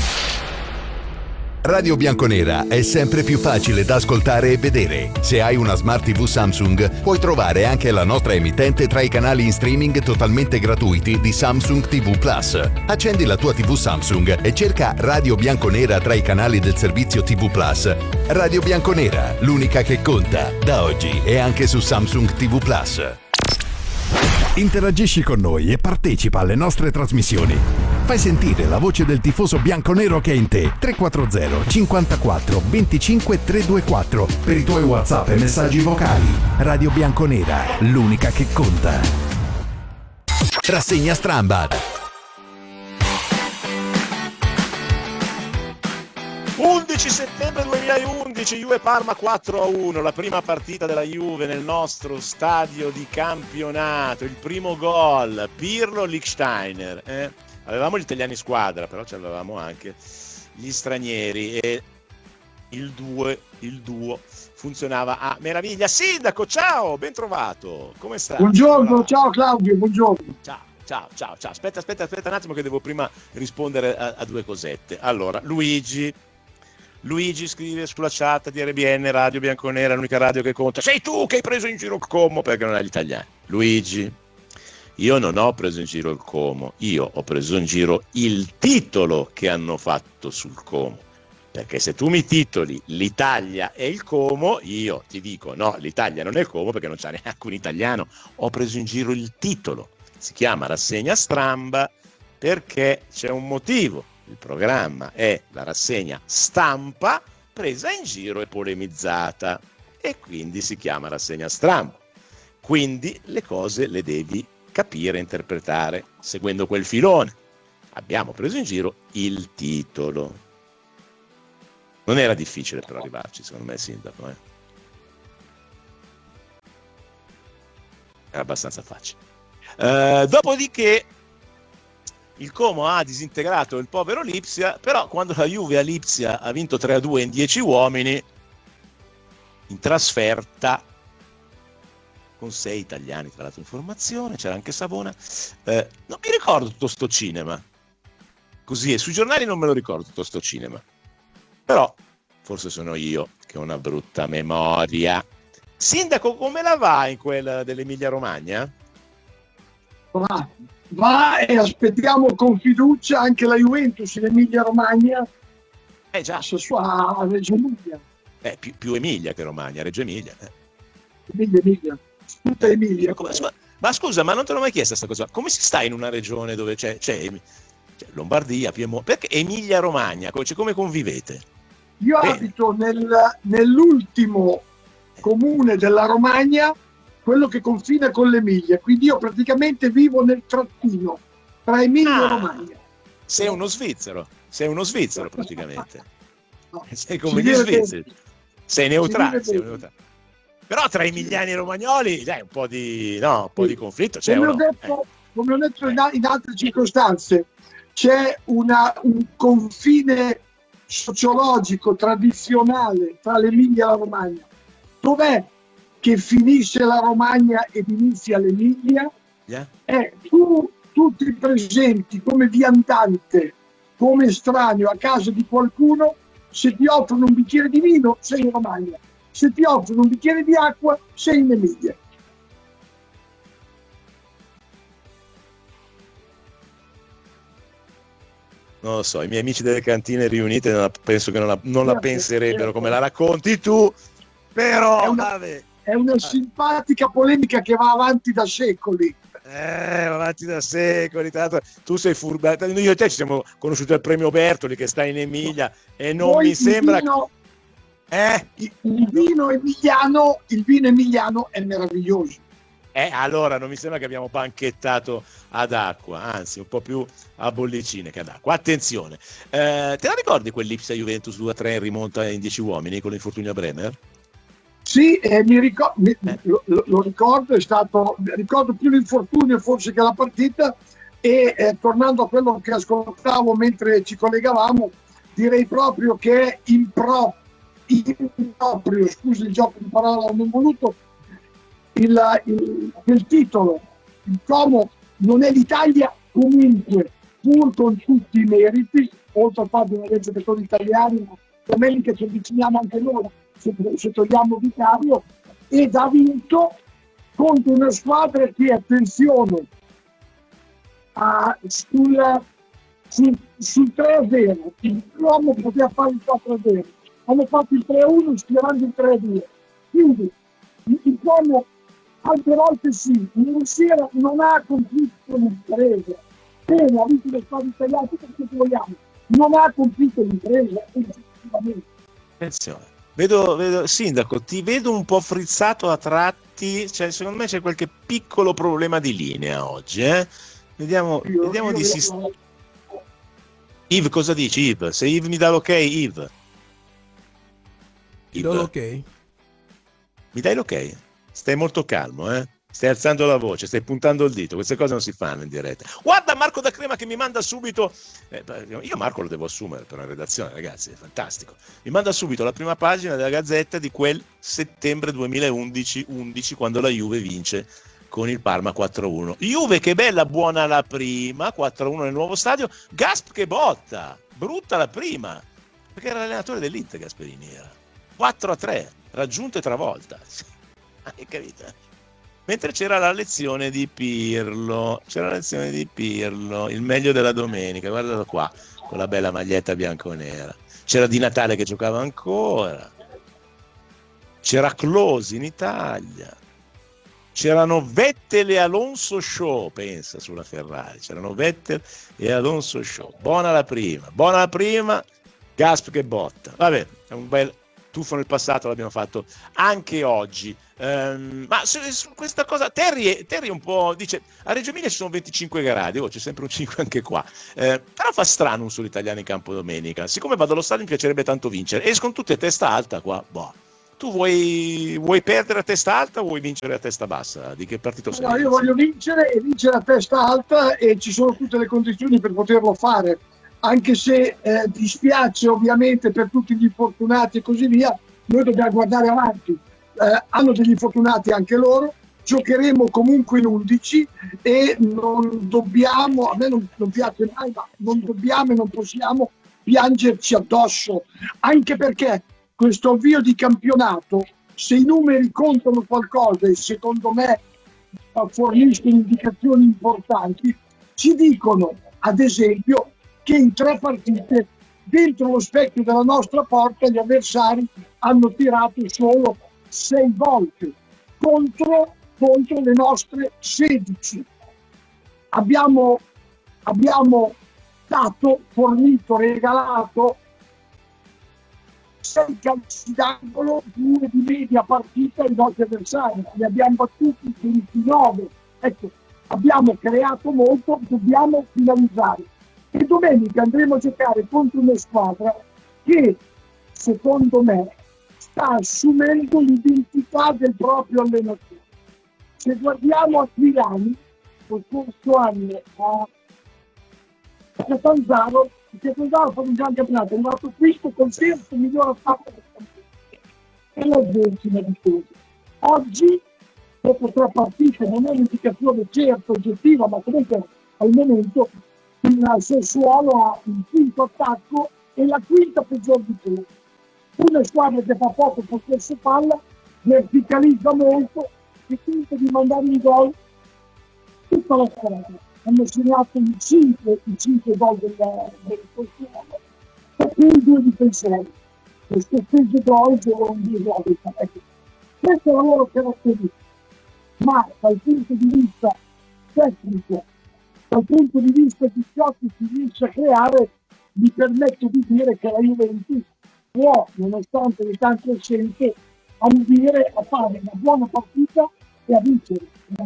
Radio Bianconera è sempre più facile da ascoltare e vedere. Se hai una Smart tivù Samsung, puoi trovare anche la nostra emittente tra i canali in streaming totalmente gratuiti di Samsung tivù Plus. Accendi la tua tivù Samsung e cerca Radio Bianconera tra i canali del servizio tivù Plus. Radio Bianconera, l'unica che conta, da oggi e anche su Samsung tivù Plus. Interagisci con noi e partecipa alle nostre trasmissioni. Fai sentire la voce del tifoso bianconero che è in te. tre quattro zero cinquantaquattro venticinque trecentoventiquattro per i tuoi WhatsApp e messaggi vocali. Radio Bianconera, l'unica che conta. Rassegna Strambad. undici settembre duemilaundici, Juve Parma quattro a uno, la prima partita della Juve nel nostro stadio di campionato, il primo gol, Pirlo Lichtsteiner. Eh? Avevamo gli italiani in squadra, però ci avevamo anche gli stranieri e il due, il duo funzionava a meraviglia. Sindaco, ciao, ben trovato, come stai? Buongiorno, ciao Claudio, buongiorno. Ciao. Ciao, ciao, ciao. Aspetta, aspetta, aspetta un attimo che devo prima rispondere a, a due cosette. Allora, Luigi. Luigi scrive sulla chat di R B N, Radio Bianconera, l'unica radio che conta. Sei tu che hai preso in giro il Como perché non hai gli italiani. Luigi, io non ho preso in giro il Como, io ho preso in giro il titolo che hanno fatto sul Como. Perché se tu mi titoli l'Italia e il Como, io ti dico no, l'Italia non è il Como perché non c'è neanche un italiano. Ho preso in giro il titolo, si chiama Rassegna Stramba perché c'è un motivo. Il programma è la rassegna stampa presa in giro e polemizzata e quindi si chiama Rassegna Stramba. Quindi le cose le devi capire e interpretare seguendo quel filone. Abbiamo preso in giro il titolo. Non era difficile per arrivarci, secondo me, sindaco. Eh? Era abbastanza facile. Uh, dopodiché il Como ha disintegrato il povero Lipsia, però quando la Juve a Lipsia ha vinto tre a due in dieci uomini, in trasferta, con sei italiani, tra l'altro in formazione, c'era anche Savona, eh, non mi ricordo tutto sto cinema. Così, e sui giornali non me lo ricordo tutto sto cinema. Però forse sono io che ho una brutta memoria. Sindaco, come la va in quella dell'Emilia Romagna? Va, va e aspettiamo con fiducia anche la Juventus in Emilia Romagna. Eh già. A Reggio Emilia. Eh, più, più Emilia che Romagna, Reggio Emilia. Eh. Emilia, Emilia. Tutta Emilia. Ma, ma, ma scusa, ma non te l'ho mai chiesta questa cosa? Come si sta in una regione dove c'è, c'è, c'è Lombardia, Piemonte? Perché Emilia Romagna? Cioè, come convivete? Io Bene. abito nel, nell'ultimo comune della Romagna, quello che confina con l'Emilia, quindi io praticamente vivo nel trattino tra Emilia ah, e Romagna. Sei uno svizzero, sei uno svizzero praticamente. No, sei come gli svizzeri. Sei neutrale, sei neutrale. Però tra emiliani e romagnoli, dai, un po' di, no, un po' di conflitto c'è. Come ho no? detto, eh. come ho detto in, in altre circostanze, c'è una, un confine sociologico, tradizionale tra l'Emilia e la Romagna. Dov'è che finisce la Romagna ed inizia l'Emilia? Yeah. È tu, tu ti presenti come viandante, come estraneo a casa di qualcuno, se ti offrono un bicchiere di vino sei in Romagna, se ti offrono un bicchiere di acqua sei in Emilia. Non lo so, i miei amici delle cantine riunite non la, penso che non la, non la penserebbero come la racconti tu, però è una, vabbè. È una simpatica polemica che va avanti da secoli. Eh, va avanti da secoli. Tra l'altro, tu sei furbato. Io e te ci siamo conosciuti al premio Bertoli che sta in Emilia e non Poi mi sembra. Vino, eh? il, il vino emiliano, il vino emiliano è meraviglioso. Eh, allora non mi sembra che abbiamo banchettato ad acqua, anzi un po' più a bollicine che ad acqua. Attenzione, eh, te la ricordi quell'Ipsia Juventus due a tre in rimonta in dieci uomini con l'infortunio a Bremer? Sì, eh, mi ricor- mi, eh. lo, lo ricordo, è stato, ricordo più l'infortunio forse che la partita e eh, tornando a quello che ascoltavo mentre ci collegavamo, direi proprio che è impro- improprio, scusi il gioco di parola non voluto, Il, il, il titolo. Il Como non è l'Italia comunque, pur con tutti i meriti, oltre al fatto di avere giocatori italiani, ma domenica ci avviciniamo anche loro se, se togliamo Vicario, ed ha vinto contro una squadra che, attenzione, ha sul, sul, sul tre a zero il Como poteva fare il quattro a zero, hanno fatto il tre a uno schierando il tre a due, quindi il Como altre volte sì, ieri sera non ha compiuto l'impresa, bene, ha vinto le squadre italiane, tutto quello che vogliamo, non ha compiuto l'impresa, effettivamente. Attenzione, vedo, vedo, Sindaco, ti vedo un po' frizzato a tratti, cioè secondo me c'è qualche piccolo problema di linea oggi, eh? Vediamo, io, vediamo io di vedo... sist- Yves, cosa dici, Yves? Se Yves mi dà l'ok, Yves? Ti do l'ok? Mi dai l'ok? Stai molto calmo, eh? Stai alzando la voce, stai puntando il dito, queste cose non si fanno in diretta. Guarda Marco da Crema che mi manda subito, eh, io Marco lo devo assumere per la redazione, ragazzi, è fantastico. Mi manda subito la prima pagina della Gazzetta di quel settembre duemilaundici undici, quando la Juve vince con il Parma quattro a uno. Juve che bella, buona la prima, quattro a uno nel nuovo stadio, Gasp che botta, brutta la prima, perché era l'allenatore dell'Inter Gasperini, era quattro a tre, raggiunto e travolta. Hai capito? Mentre c'era la lezione di Pirlo, c'era la lezione di Pirlo, il meglio della domenica, guardalo qua, con la bella maglietta bianconera. c'era Di Natale che giocava ancora, c'era Close in Italia, c'erano Vettel e Alonso Show, pensa, sulla Ferrari, c'erano Vettel e Alonso Show. Buona la prima, buona la prima, Gasp che botta. Vabbè, è un bel tuffo nel passato, l'abbiamo fatto anche oggi. Um, ma su, su questa cosa Terry, Terry un po' dice a Reggio Emilia ci sono venticinque gradi, oh, c'è sempre un cinque anche qua, eh, però fa strano un solo italiano in campo domenica. Siccome vado allo stadio mi piacerebbe tanto vincere, escono tutte a testa alta qua. Boh. Tu vuoi, vuoi perdere a testa alta o vuoi vincere a testa bassa? Di che partito sei? No, io voglio vincere e vincere a testa alta, e ci sono tutte le condizioni per poterlo fare, anche se eh, dispiace ovviamente per tutti gli infortunati e così via. Noi dobbiamo guardare avanti. Eh, hanno degli infortunati anche loro, giocheremo comunque in undici e non dobbiamo, a me non, non piace mai, ma non dobbiamo e non possiamo piangerci addosso, anche perché questo avvio di campionato, se i numeri contano qualcosa, e secondo me forniscono indicazioni importanti, ci dicono ad esempio che in tre partite dentro lo specchio della nostra porta gli avversari hanno tirato solo sei volte contro, contro le nostre sedici. Abbiamo, abbiamo dato, fornito, regalato sei calci d'angolo, due di media partita ai nostri avversari, li abbiamo battuti ventinove. Ecco, abbiamo creato molto, dobbiamo finalizzare. E domenica andremo a giocare contro una squadra che, secondo me, sta assumendo l'identità del proprio allenatore. Se guardiamo a Milano, lo scorso anno a Catanzaro, il Catanzaro fa un gran campionato, è arrivato quinto con terzo miglior attacco del campionato. E la decima di cose. Oggi, dopo tre partite, non è un'indicazione certa, oggettiva, ma comunque al momento il Sassuolo ha il quinto attacco e la quinta peggior di tutti. Una squadra che fa poco possesso palla, verticalizza molto e tenta di mandare in gol tutta la squadra. Hanno segnato i cinque, i cinque gol del Sassuolo e poi due difensori. Questo stesso gol sono un disordine. Ecco. Questa è la loro caratteristica. Ma dal punto di vista tecnico, dal punto di vista di ciò che si riesce a creare, mi permetto di dire che la Juventus può, nonostante le tante scelte, ambire a fare una buona partita e a vincere.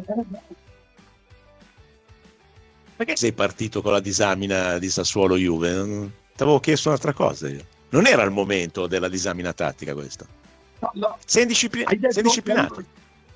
Perché sei partito con la disamina di Sassuolo-Juve? Ti avevo chiesto un'altra cosa io. Non era il momento della disamina tattica questa? No, no. Sei, indisciplin- Hai detto, sei disciplinato.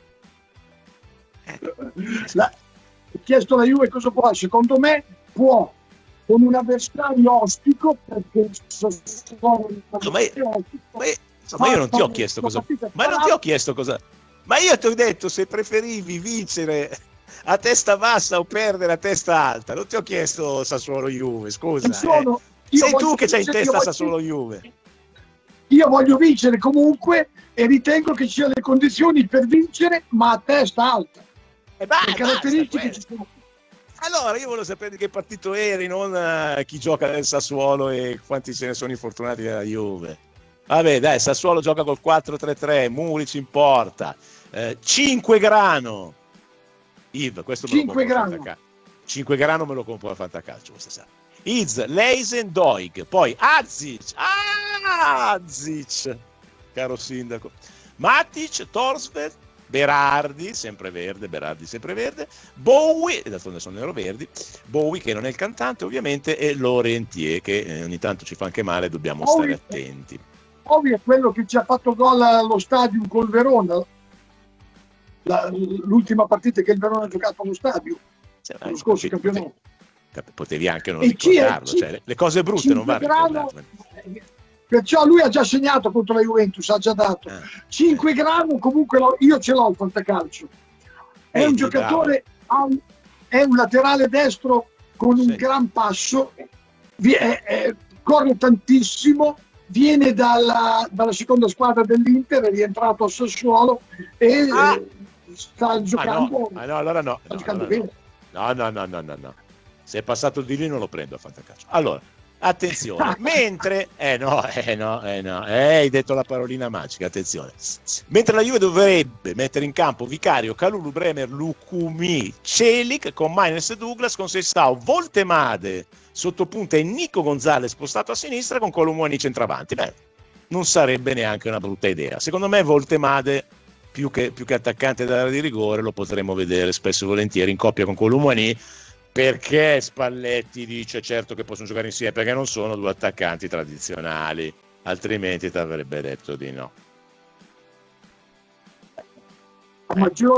La, ho chiesto alla Juve cosa può. Secondo me può, con un avversario ostico, perché Sassuolo no, ma, io, ma, io, ma io non ti ho chiesto cosa. Ma non ti ho chiesto cosa. Ma io ti ho detto se preferivi vincere a testa bassa o perdere a testa alta. Non ti ho chiesto Sassuolo-Juve, scusa. Sono, eh. Sei tu che c'hai in testa Sassuolo-Juve. Io voglio vincere comunque e ritengo che ci siano le condizioni per vincere, ma a testa alta. E bah, le caratteristiche ci sono. Allora io volevo sapere di che partito eri, non uh, chi gioca nel Sassuolo e quanti ce ne sono infortunati nella Juve. Vabbè dai, Sassuolo gioca col quattro tre tre, Muric in porta, eh, cinque grano. Yves, questo me lo compro a Fantacalcio. cinque grano me lo compro a Fantacalcio questa sera. Iz, Leisen, Doig, poi Azic, Azic, caro sindaco, Matic, Torsveld, Berardi, sempre verde, Berardi sempre verde, Bowie, e d'altronde sono neroverdi, Bowie che non è il cantante ovviamente, e Laurentier che eh, ogni tanto ci fa anche male, dobbiamo Bowie, stare attenti. Bowie è quello che ci ha fatto gol allo stadio col Verona, la, l'ultima partita che il Verona ha giocato allo stadio, cioè, lo scorso campionato. Potevi anche non e ricordarlo, chi è, cioè, le cose brutte non vanno ricordate. Perciò lui ha già segnato contro la Juventus, ha già dato eh, cinque eh. grano, comunque lo, io ce l'ho il Fantacalcio. È Vedi, un giocatore, ha, è un laterale destro con un sì. gran passo, vi, è, è, corre tantissimo, viene dalla, dalla seconda squadra dell'Inter, è rientrato a Sassuolo e ah. sta giocando. Ah no, ah, no allora no. Sta no, giocando allora bene. No. no, no, no, no, no, no. Se è passato di lì non lo prendo a Fantacalcio. Allora, Attenzione, mentre eh no, eh no, eh no, eh, hai detto la parolina magica, attenzione. Mentre la Juve dovrebbe mettere in campo Vicario, Kalulu, Bremer, Lukumi, Celik con Maines e Douglas, con Sestao, Voltemade sottopunta e Nico Gonzalez spostato a sinistra con Colomouani centravanti. Beh, non sarebbe neanche una brutta idea. Secondo me Voltemade più che, più che attaccante d'area di rigore lo potremmo vedere spesso e volentieri in coppia con Colomouani, perché Spalletti dice certo che possono giocare insieme, perché non sono due attaccanti tradizionali, altrimenti ti avrebbe detto di no. A maggior